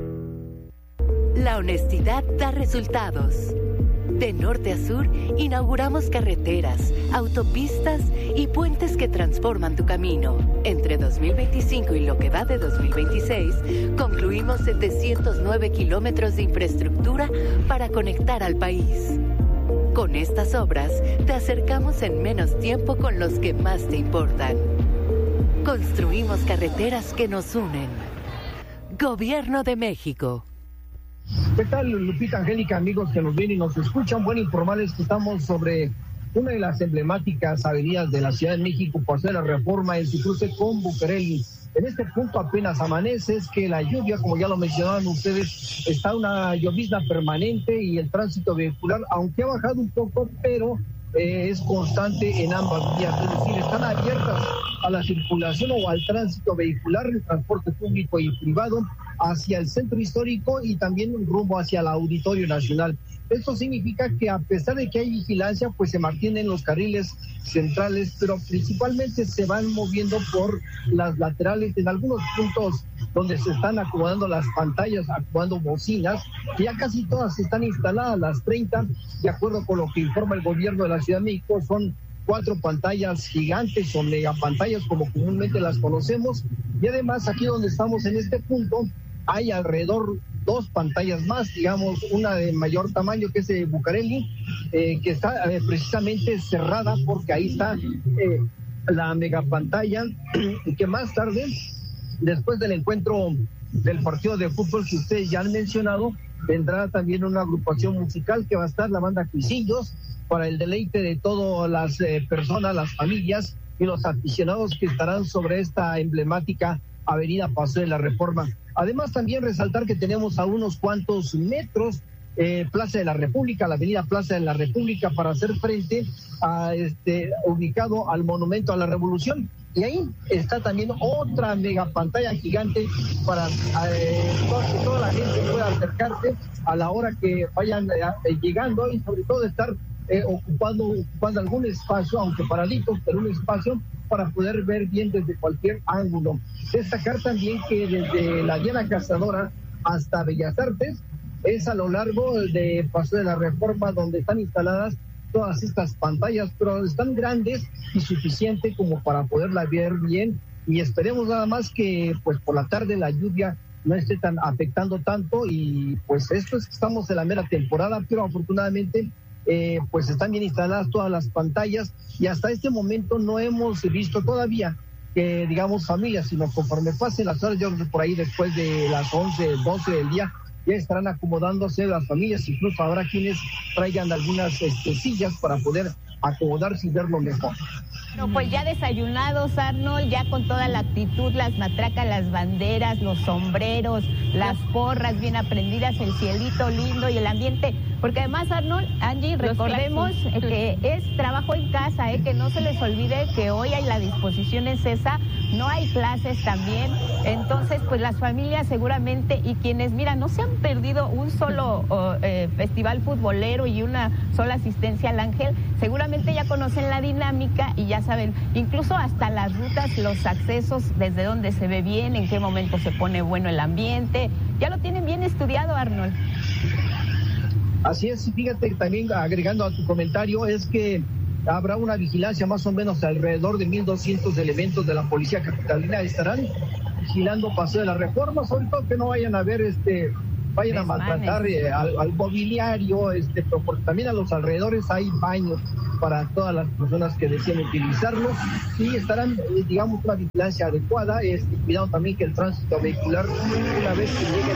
Speaker 25: La honestidad da resultados. De norte a sur, inauguramos carreteras, autopistas y puentes que transforman tu camino. Entre 2025 y lo que va de 2026, concluimos 709 kilómetros de infraestructura para conectar al país. Con estas obras, te acercamos en menos tiempo con los que más te importan. Construimos carreteras que nos unen. Gobierno de México.
Speaker 7: ¿Qué tal, Lupita, Angélica, amigos que nos ven y nos escuchan? Bueno, informarles que estamos sobre una de las emblemáticas avenidas de la Ciudad de México, Paseo de la Reforma, en su cruce con Bucareli. En este punto apenas amanece, es que la lluvia, como ya lo mencionaban ustedes, está una llovizna permanente y el tránsito vehicular, aunque ha bajado un poco, pero es constante en ambas vías, es decir, están abiertas a la circulación o al tránsito vehicular, el transporte público y privado hacia el centro histórico y también rumbo hacia el Auditorio Nacional. Esto significa que a pesar de que hay vigilancia, pues se mantienen los carriles centrales, pero principalmente se van moviendo por las laterales en algunos puntos donde se están acomodando las pantallas, acomodando bocinas, que ya casi todas están instaladas, las 30, de acuerdo con lo que informa el gobierno de la Ciudad de México, son 4 pantallas gigantes o megapantallas como comúnmente las conocemos, y además aquí donde estamos en este punto hay alrededor 2 pantallas más, digamos una de mayor tamaño que es de Bucareli, que está precisamente cerrada porque ahí está la megapantalla que más tarde, después del encuentro del partido de fútbol que ustedes ya han mencionado, vendrá también una agrupación musical que va a estar la banda Cuisillos para el deleite de todas las personas, las familias y los aficionados que estarán sobre esta emblemática avenida Paseo de la Reforma. Además, también resaltar que tenemos a unos cuantos metros Plaza de la República, la avenida Plaza de la República, para hacer frente a ubicado al Monumento a la Revolución. Y ahí está también otra mega pantalla gigante para que toda la gente pueda acercarse a la hora que vayan llegando y sobre todo estar ocupando algún espacio, aunque paraditos, pero un espacio para poder ver bien desde cualquier ángulo. Destacar también que desde la Diana Cazadora hasta Bellas Artes es a lo largo de Paseo de la Reforma donde están instaladas todas estas pantallas, pero están grandes y suficiente como para poderla ver bien, y esperemos nada más que pues por la tarde la lluvia no esté tan afectando tanto, y pues esto es que estamos en la mera temporada, pero afortunadamente pues están bien instaladas todas las pantallas, y hasta este momento no hemos visto todavía que digamos familias, sino conforme pasen las horas, yo creo que por ahí después de las 11, 12 del día ya estarán acomodándose las familias, incluso habrá quienes traigan algunas sillas para poder acomodarse y verlo mejor.
Speaker 1: Bueno, pues ya desayunados, Arnold, ya con toda la actitud, las matracas, las banderas, los sombreros, las porras bien aprendidas, el cielito lindo y el ambiente. Porque además, Arnold, Angie, recordemos que es trabajo en casa, que no se les olvide que hoy hay la disposición es esa, no hay clases también. Entonces, pues las familias seguramente y quienes, mira, no se han perdido un solo festival futbolero y una sola asistencia al Ángel, seguramente ya conocen la dinámica y ya saben, incluso hasta las rutas, los accesos, desde dónde se ve bien, en qué momento se pone bueno el ambiente, ya lo tienen bien estudiado, Arnold.
Speaker 7: Así es, fíjate, también agregando a tu comentario, es que habrá una vigilancia más o menos alrededor de 1,200 elementos de la policía capitalina estarán vigilando Paseo de la Reforma, sobre todo que no vayan a ver vayan a maltratar al mobiliario, pero porque también a los alrededores hay baños para todas las personas que deseen utilizarlos y estarán, digamos, una vigilancia adecuada, cuidado también que el tránsito vehicular, una vez que llegue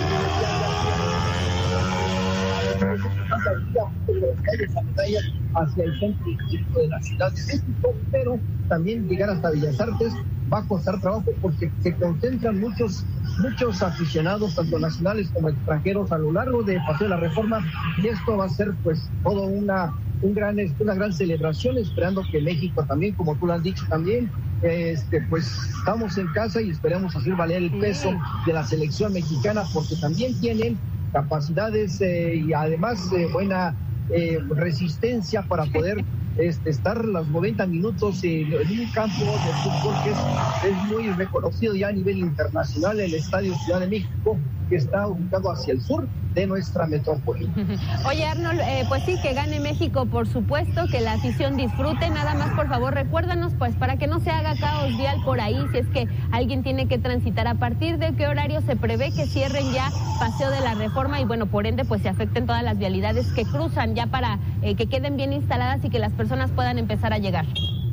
Speaker 7: hacia el centro de la Ciudad de México, pero también llegar hasta Bellas Artes va a costar trabajo porque se concentran muchos aficionados, tanto nacionales como extranjeros, a lo largo de Paseo de la Reforma, y esto va a ser pues todo una gran celebración, esperando que México también, como tú lo has dicho también, pues estamos en casa y esperamos hacer valer el peso de la selección mexicana, porque también tienen capacidades y además buena resistencia para poder estar los 90 minutos en un campo de fútbol que es muy reconocido ya a nivel internacional, el Estadio Ciudad de México, que está ubicado hacia el sur de nuestra metrópoli.
Speaker 4: Oye, Arnold, pues sí, que gane México, por supuesto, que la afición disfrute. Nada más, por favor, recuérdanos, pues, para que no se haga caos vial por ahí, si es que alguien tiene que transitar, ¿a partir de qué horario se prevé que cierren ya Paseo de la Reforma y, bueno, por ende, pues se afecten todas las vialidades que cruzan ya para que queden bien instaladas y que las personas puedan empezar a llegar?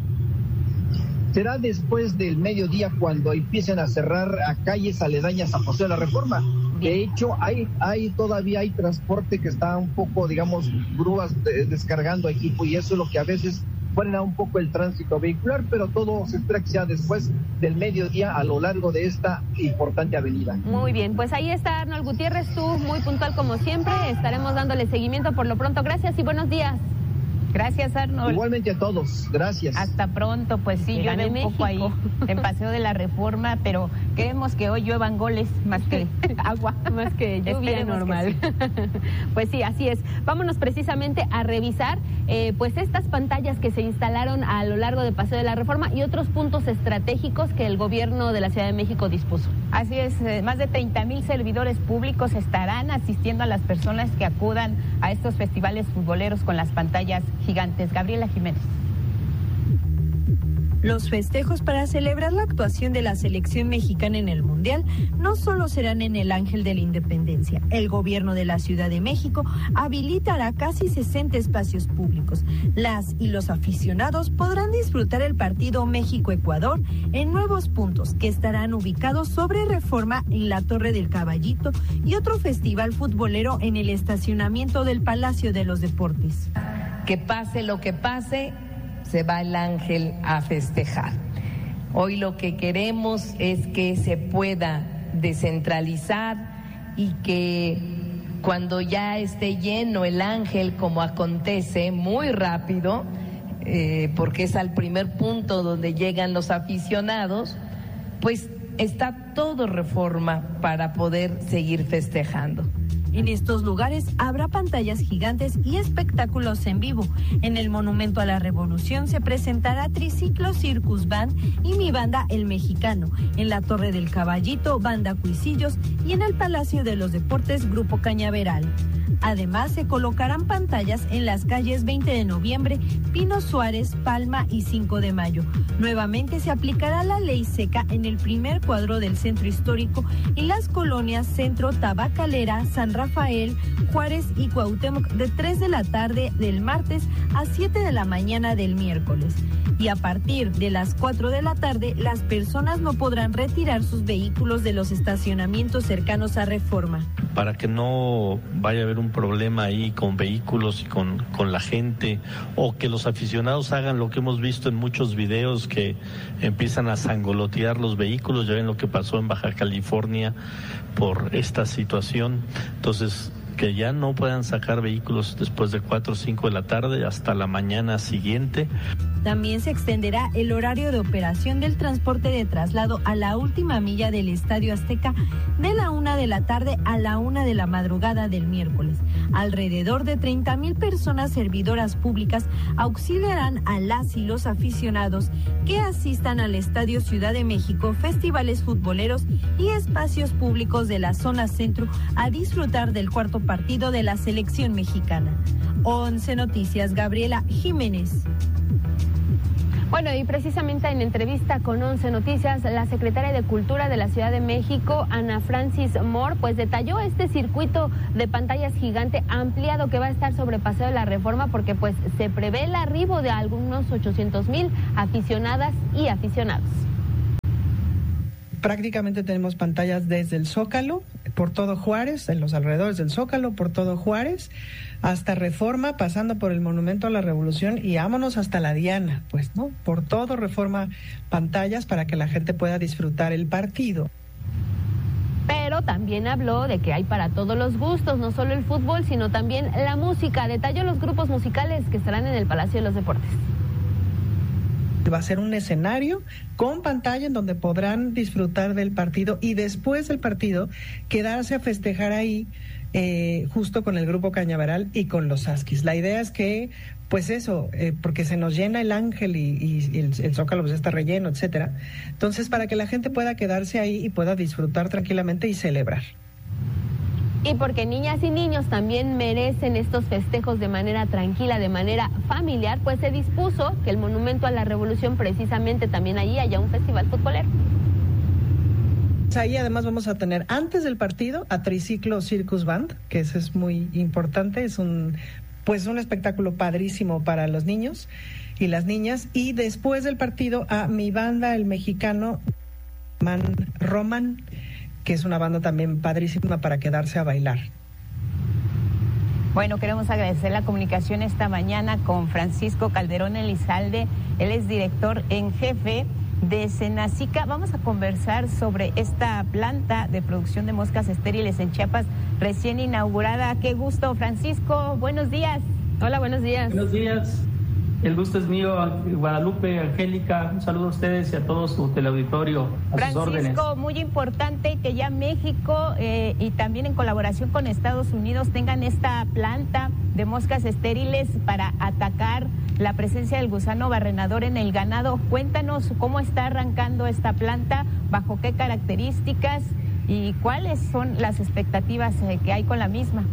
Speaker 7: Será después del mediodía cuando empiecen a cerrar a calles aledañas a Paseo de la Reforma. De hecho, todavía hay transporte que está un poco, digamos, grúas descargando equipo, y eso es lo que a veces frena un poco el tránsito vehicular, pero todo se espera que sea después del mediodía a lo largo de esta importante avenida.
Speaker 4: Muy bien, pues ahí está Arnold Gutiérrez, tú muy puntual como siempre, estaremos dándole seguimiento por lo pronto. Gracias y buenos días. Gracias, Arnold.
Speaker 7: Igualmente a todos, gracias.
Speaker 1: Hasta pronto, pues sí, llueve un poco ahí en Paseo de la Reforma, pero queremos que hoy lluevan goles más que agua.
Speaker 4: Más que lluvia normal.
Speaker 1: Sí.
Speaker 4: Pues sí, así es. Vámonos precisamente a revisar pues estas pantallas que se instalaron a lo largo de Paseo de la Reforma y otros puntos estratégicos que el gobierno de la Ciudad de México dispuso.
Speaker 1: Así es, más de 30,000 servidores públicos estarán asistiendo a las personas que acudan a estos festivales futboleros con las pantallas gigantes. Gabriela Jiménez.
Speaker 8: Los festejos para celebrar la actuación de la selección mexicana en el Mundial no solo serán en el Ángel de la Independencia. El gobierno de la Ciudad de México habilitará casi 60 espacios públicos. Las y los aficionados podrán disfrutar el partido México-Ecuador en nuevos puntos que estarán ubicados sobre Reforma en la Torre del Caballito y otro festival futbolero en el estacionamiento del Palacio de los Deportes.
Speaker 9: Que pase lo que pase, se va el Ángel a festejar. Hoy lo que queremos es que se pueda descentralizar y que cuando ya esté lleno el Ángel, como acontece muy rápido, porque es al primer punto donde llegan los aficionados, pues está todo Reforma para poder seguir festejando.
Speaker 8: En estos lugares habrá pantallas gigantes y espectáculos en vivo. En el Monumento a la Revolución se presentará Triciclo Circus Band y Mi Banda El Mexicano. En la Torre del Caballito, Banda Cuisillos, y en el Palacio de los Deportes, Grupo Cañaveral. Además, se colocarán pantallas en las calles 20 de noviembre, Pino Suárez, Palma y 5 de mayo. Nuevamente se aplicará la ley seca en el primer cuadro del centro histórico y las colonias Centro, Tabacalera, San Rafael, Juárez y Cuauhtémoc de 3 de la tarde del martes a 7 de la mañana del miércoles. Y a partir de las 4 de la tarde, las personas no podrán retirar sus vehículos de los estacionamientos cercanos a Reforma.
Speaker 10: para que no vaya a haber un problema ahí con vehículos y con la gente, o que los aficionados hagan lo que hemos visto en muchos videos, que empiezan a sangolotear los vehículos. Ya ven lo que pasó en Baja California por esta situación. Entonces, que ya no puedan sacar vehículos después de 4 o 5 de la tarde hasta la mañana siguiente.
Speaker 8: También se extenderá el horario de operación del transporte de traslado a la última milla del Estadio Azteca de la 1 de la tarde a la 1 de la madrugada del miércoles. Alrededor de 30,000 personas servidoras públicas auxiliarán a las y los aficionados que asistan al Estadio Ciudad de México, festivales futboleros y espacios públicos de la zona centro a disfrutar del cuarto partido de la selección mexicana. 11 Noticias, Gabriela Jiménez.
Speaker 4: Bueno, y precisamente en entrevista con 11 Noticias, la secretaria de Cultura de la Ciudad de México, Ana Francis Moore, pues detalló este circuito de pantallas gigante ampliado que va a estar sobre Paseo de la Reforma, porque pues se prevé el arribo de algunos 800,000 aficionadas y aficionados.
Speaker 11: Prácticamente tenemos pantallas desde el Zócalo, por todo Juárez, en los alrededores del Zócalo, por todo Juárez, hasta Reforma, pasando por el Monumento a la Revolución y vámonos hasta la Diana, pues, ¿no? Por todo Reforma, pantallas para que la gente pueda disfrutar el partido.
Speaker 4: Pero también habló de que hay para todos los gustos, no solo el fútbol, sino también la música. Detalló los grupos musicales que estarán en el Palacio de los Deportes.
Speaker 11: Va a ser un escenario con pantalla en donde podrán disfrutar del partido y después del partido quedarse a festejar ahí justo con el grupo Cañaveral y con los Asquis. La idea es que, pues eso, porque se nos llena el Ángel y el Zócalo pues está relleno, etcétera. Entonces, para que la gente pueda quedarse ahí y pueda disfrutar tranquilamente y celebrar.
Speaker 4: Y porque niñas y niños también merecen estos festejos de manera tranquila, de manera familiar, pues se dispuso que el Monumento a la Revolución, precisamente también allí haya un festival futbolero.
Speaker 11: Ahí además vamos a tener antes del partido a Triciclo Circus Band, que eso es muy importante, es un espectáculo padrísimo para los niños y las niñas, y después del partido a mi banda, el mexicano Roman, que es una banda también padrísima para quedarse a bailar.
Speaker 1: Bueno, queremos agradecer la comunicación esta mañana con Francisco Calderón Elizalde. Él es director en jefe de Senacica. Vamos a conversar sobre esta planta de producción de moscas estériles en Chiapas, recién inaugurada. Qué gusto, Francisco. Buenos días.
Speaker 4: Hola, buenos días.
Speaker 13: Buenos días. El gusto es mío, Guadalupe, Angélica, un saludo a ustedes y a todo su teleauditorio, a
Speaker 1: Francisco,
Speaker 13: sus órdenes.
Speaker 1: Muy importante que ya México y también en colaboración con Estados Unidos tengan esta planta de moscas estériles para atacar la presencia del gusano barrenador en el ganado. Cuéntanos cómo está arrancando esta planta, bajo qué características y cuáles son las expectativas que hay con la misma.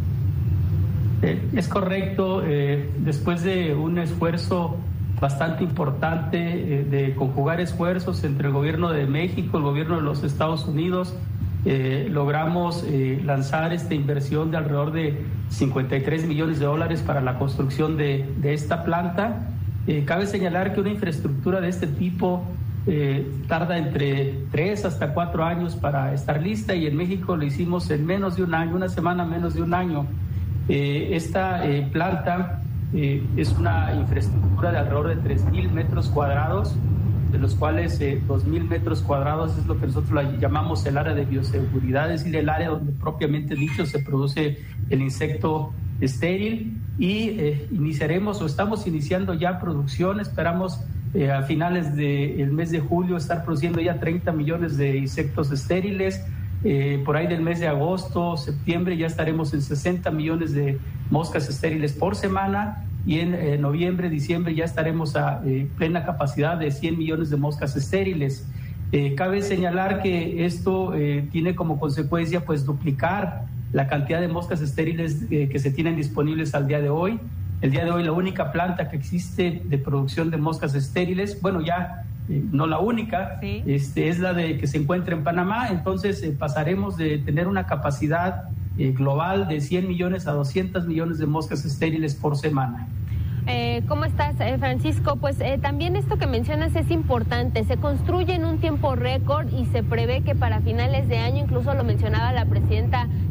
Speaker 13: Es correcto, después de un esfuerzo bastante importante de conjugar esfuerzos entre el gobierno de México, el gobierno de los Estados Unidos, logramos lanzar esta inversión de alrededor de $53 millones para la construcción de esta planta. Cabe señalar que una infraestructura de este tipo tarda entre 3 hasta 4 años para estar lista, y en México lo hicimos en menos de un año, una semana menos de un año. Esta planta es una infraestructura de alrededor de 3,000 metros cuadrados, de los cuales 2,000 metros cuadrados es lo que nosotros llamamos el área de bioseguridad, es decir, el área donde propiamente dicho se produce el insecto estéril, y iniciaremos o estamos iniciando ya producción. Esperamos a finales del mes de julio estar produciendo ya 30 millones de insectos estériles. Por ahí del mes de agosto, septiembre ya estaremos en 60 millones de moscas estériles por semana, y en noviembre, diciembre ya estaremos a plena capacidad de 100 millones de moscas estériles. Cabe señalar que esto tiene como consecuencia pues duplicar la cantidad de moscas estériles que se tienen disponibles al día de hoy. El día de hoy la única planta que existe de producción de moscas estériles, bueno, ya no la única, sí, es la de que se encuentra en Panamá. Entonces pasaremos de tener una capacidad global de 100 millones a 200 millones de moscas estériles por semana.
Speaker 4: ¿Cómo estás, Francisco? Pues también esto que mencionas es importante. Se construye en un tiempo récord y se prevé que para finales de año, incluso lo mencionaba la presidenta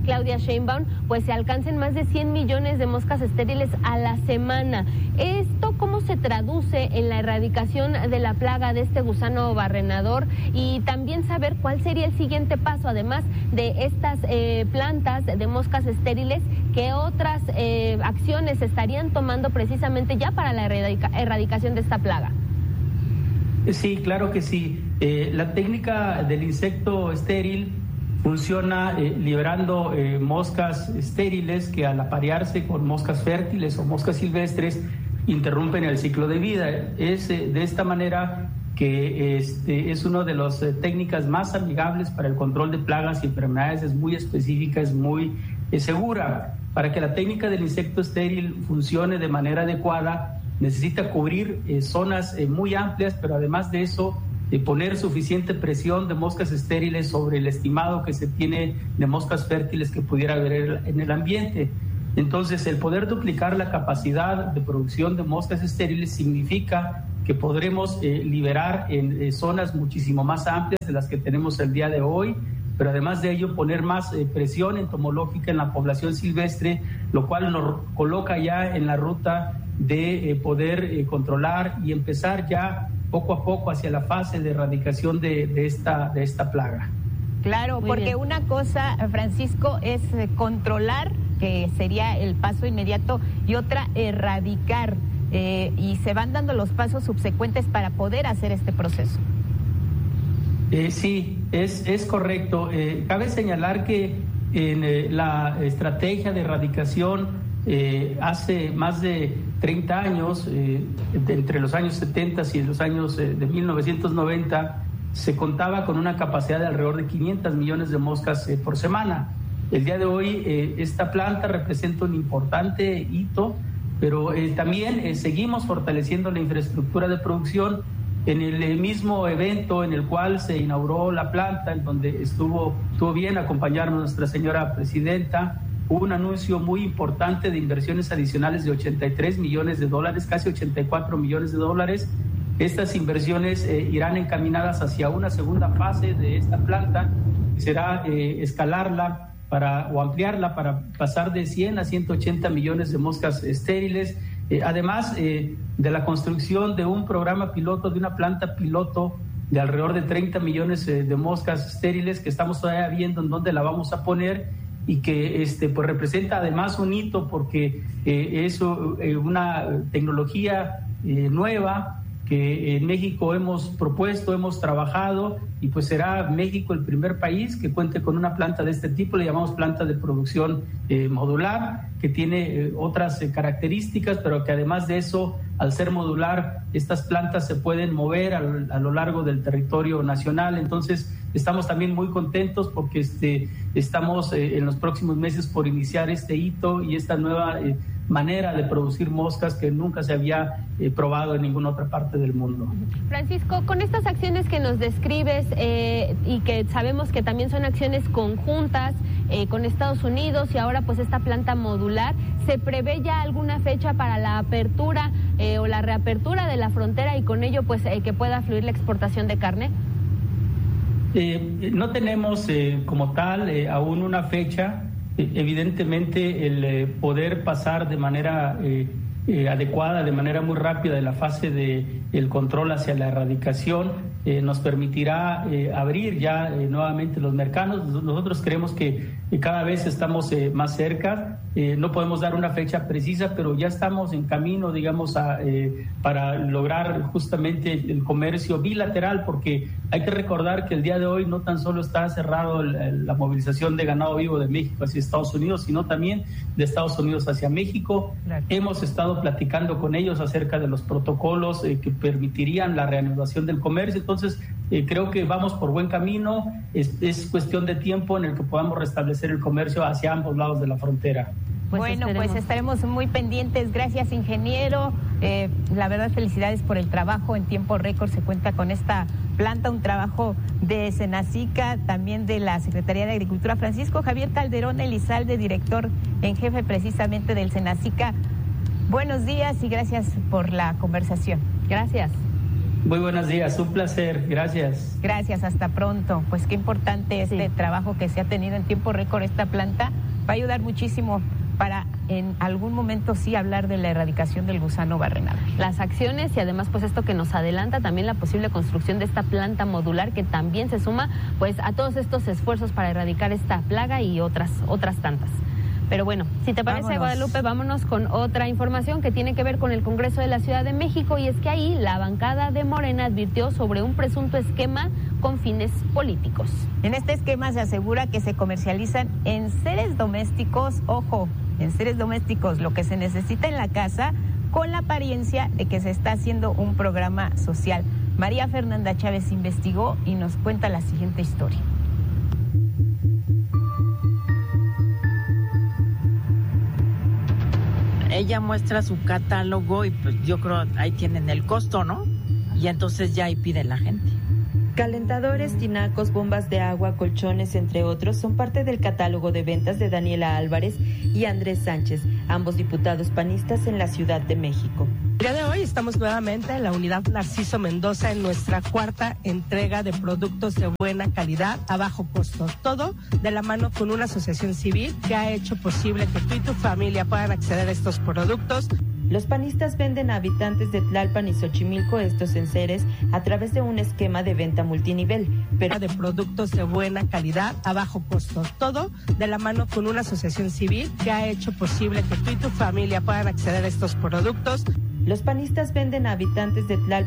Speaker 4: Claudia Sheinbaum, pues se alcancen más de 100 millones de moscas estériles a la semana. ¿Esto cómo se traduce en la erradicación de la plaga de este gusano barrenador? Y también saber cuál sería el siguiente paso, además de estas plantas de moscas estériles, ¿qué otras acciones se estarían tomando precisamente ya para la erradicación de esta plaga?
Speaker 13: Sí, claro que sí. La técnica del insecto estéril funciona liberando moscas estériles que al aparearse con moscas fértiles o moscas silvestres interrumpen el ciclo de vida. Es de esta manera que es una de las técnicas más amigables para el control de plagas y enfermedades, es muy específica, es muy segura. Para que la técnica del insecto estéril funcione de manera adecuada, necesita cubrir zonas muy amplias, pero además de eso, poner suficiente presión de moscas estériles sobre el estimado que se tiene de moscas fértiles que pudiera haber en el ambiente. Entonces, el poder duplicar la capacidad de producción de moscas estériles significa que podremos liberar en zonas muchísimo más amplias de las que tenemos el día de hoy, pero además de ello poner más presión entomológica en la población silvestre, lo cual nos coloca ya en la ruta de poder controlar y empezar ya poco a poco hacia la fase de erradicación de esta plaga.
Speaker 1: Claro, porque una cosa, Francisco, es controlar, que sería el paso inmediato, y otra, erradicar, y se van dando los pasos subsecuentes para poder hacer este proceso.
Speaker 13: Sí, es correcto. Cabe señalar que en la estrategia de erradicación hace más de 30 años, entre los años 70 y los años de 1990, se contaba con una capacidad de alrededor de 500 millones de moscas por semana. El día de hoy esta planta representa un importante hito, pero también seguimos fortaleciendo la infraestructura de producción. En el mismo evento en el cual se inauguró la planta, en donde estuvo bien acompañarnos nuestra señora presidenta, hubo un anuncio muy importante de inversiones adicionales de 83 millones de dólares, casi 84 millones de dólares. Estas inversiones irán encaminadas hacia una segunda fase de esta planta, que será escalarla o ampliarla para pasar de 100 a 180 millones de moscas estériles. Además de la construcción de un programa piloto, de una planta piloto de alrededor de 30 millones de moscas estériles, que estamos todavía viendo en dónde la vamos a poner, y que pues representa además un hito porque es una tecnología nueva que en México hemos propuesto, hemos trabajado, y pues será México el primer país que cuente con una planta de este tipo. Le llamamos planta de producción modular, que tiene otras características, pero que además de eso, al ser modular, estas plantas se pueden mover a lo largo del territorio nacional. Entonces, estamos también muy contentos porque estamos en los próximos meses por iniciar este hito y esta nueva manera de producir moscas que nunca se había probado en ninguna otra parte del mundo.
Speaker 4: Francisco, con estas acciones que nos describes y que sabemos que también son acciones conjuntas con Estados Unidos y ahora pues esta planta modular, ¿se prevé ya alguna fecha para la apertura o la reapertura de la frontera y con ello pues que pueda fluir la exportación de carne?
Speaker 13: No tenemos como tal aún una fecha. Evidentemente el poder pasar de manera adecuada, de manera muy rápida de la fase del control hacia la erradicación nos permitirá abrir ya nuevamente los mercados. Nosotros creemos que cada vez estamos más cerca. No podemos dar una fecha precisa, pero ya estamos en camino, digamos, para lograr justamente el comercio bilateral, porque hay que recordar que el día de hoy no tan solo está cerrado la movilización de ganado vivo de México hacia Estados Unidos, sino también de Estados Unidos hacia México. Claro. Hemos estado platicando con ellos acerca de los protocolos que permitirían la reanudación del comercio. Entonces, creo que vamos por buen camino. Es cuestión de tiempo en el que podamos restablecer el comercio hacia ambos lados de la frontera.
Speaker 1: Pues estaremos muy pendientes. Gracias, ingeniero. La verdad, felicidades por el trabajo. En tiempo récord se cuenta con esta planta, un trabajo de Senacica, también de la Secretaría de Agricultura. Francisco Javier Calderón Elizalde, director en jefe precisamente del Senacica. Buenos días y gracias por la conversación. Gracias.
Speaker 13: Muy buenos días, un placer, gracias.
Speaker 1: Gracias, hasta pronto. Pues qué importante este trabajo que se ha tenido en tiempo récord esta planta. Va a ayudar muchísimo para en algún momento sí hablar de la erradicación del gusano barrenal.
Speaker 4: Las acciones y además pues esto que nos adelanta también la posible construcción de esta planta modular que también se suma pues a todos estos esfuerzos para erradicar esta plaga y otras tantas. Pero bueno, si te parece, Guadalupe, vámonos con otra información que tiene que ver con el Congreso de la Ciudad de México, y es que ahí la bancada de Morena advirtió sobre un presunto esquema con fines políticos.
Speaker 1: En este esquema se asegura que se comercializan enseres domésticos, ojo, enseres domésticos, lo que se necesita en la casa, con la apariencia de que se está haciendo un programa social. María Fernanda Chávez investigó y nos cuenta la siguiente historia.
Speaker 12: Ella muestra su catálogo y pues yo creo ahí tienen el costo, ¿no? Y entonces ya ahí pide la gente.
Speaker 14: Calentadores, tinacos, bombas de agua, colchones, entre otros, son parte del catálogo de ventas de Daniela Álvarez y Andrés Sánchez, ambos diputados panistas en la Ciudad de México.
Speaker 15: El día de hoy estamos nuevamente en la unidad Narciso Mendoza en nuestra cuarta entrega de productos de buena calidad a bajo costo. Todo de la mano con una asociación civil que ha hecho posible que tú y tu familia puedan acceder a estos productos.
Speaker 14: Los panistas venden a habitantes de Tlalpan y Xochimilco estos enseres a través de un esquema de venta multinivel,
Speaker 15: pero de productos de buena calidad a bajo costo. Todo de la mano con una asociación civil que ha hecho posible que tú y tu familia puedan acceder a estos productos.
Speaker 14: Los panistas venden a habitantes de Tlalpan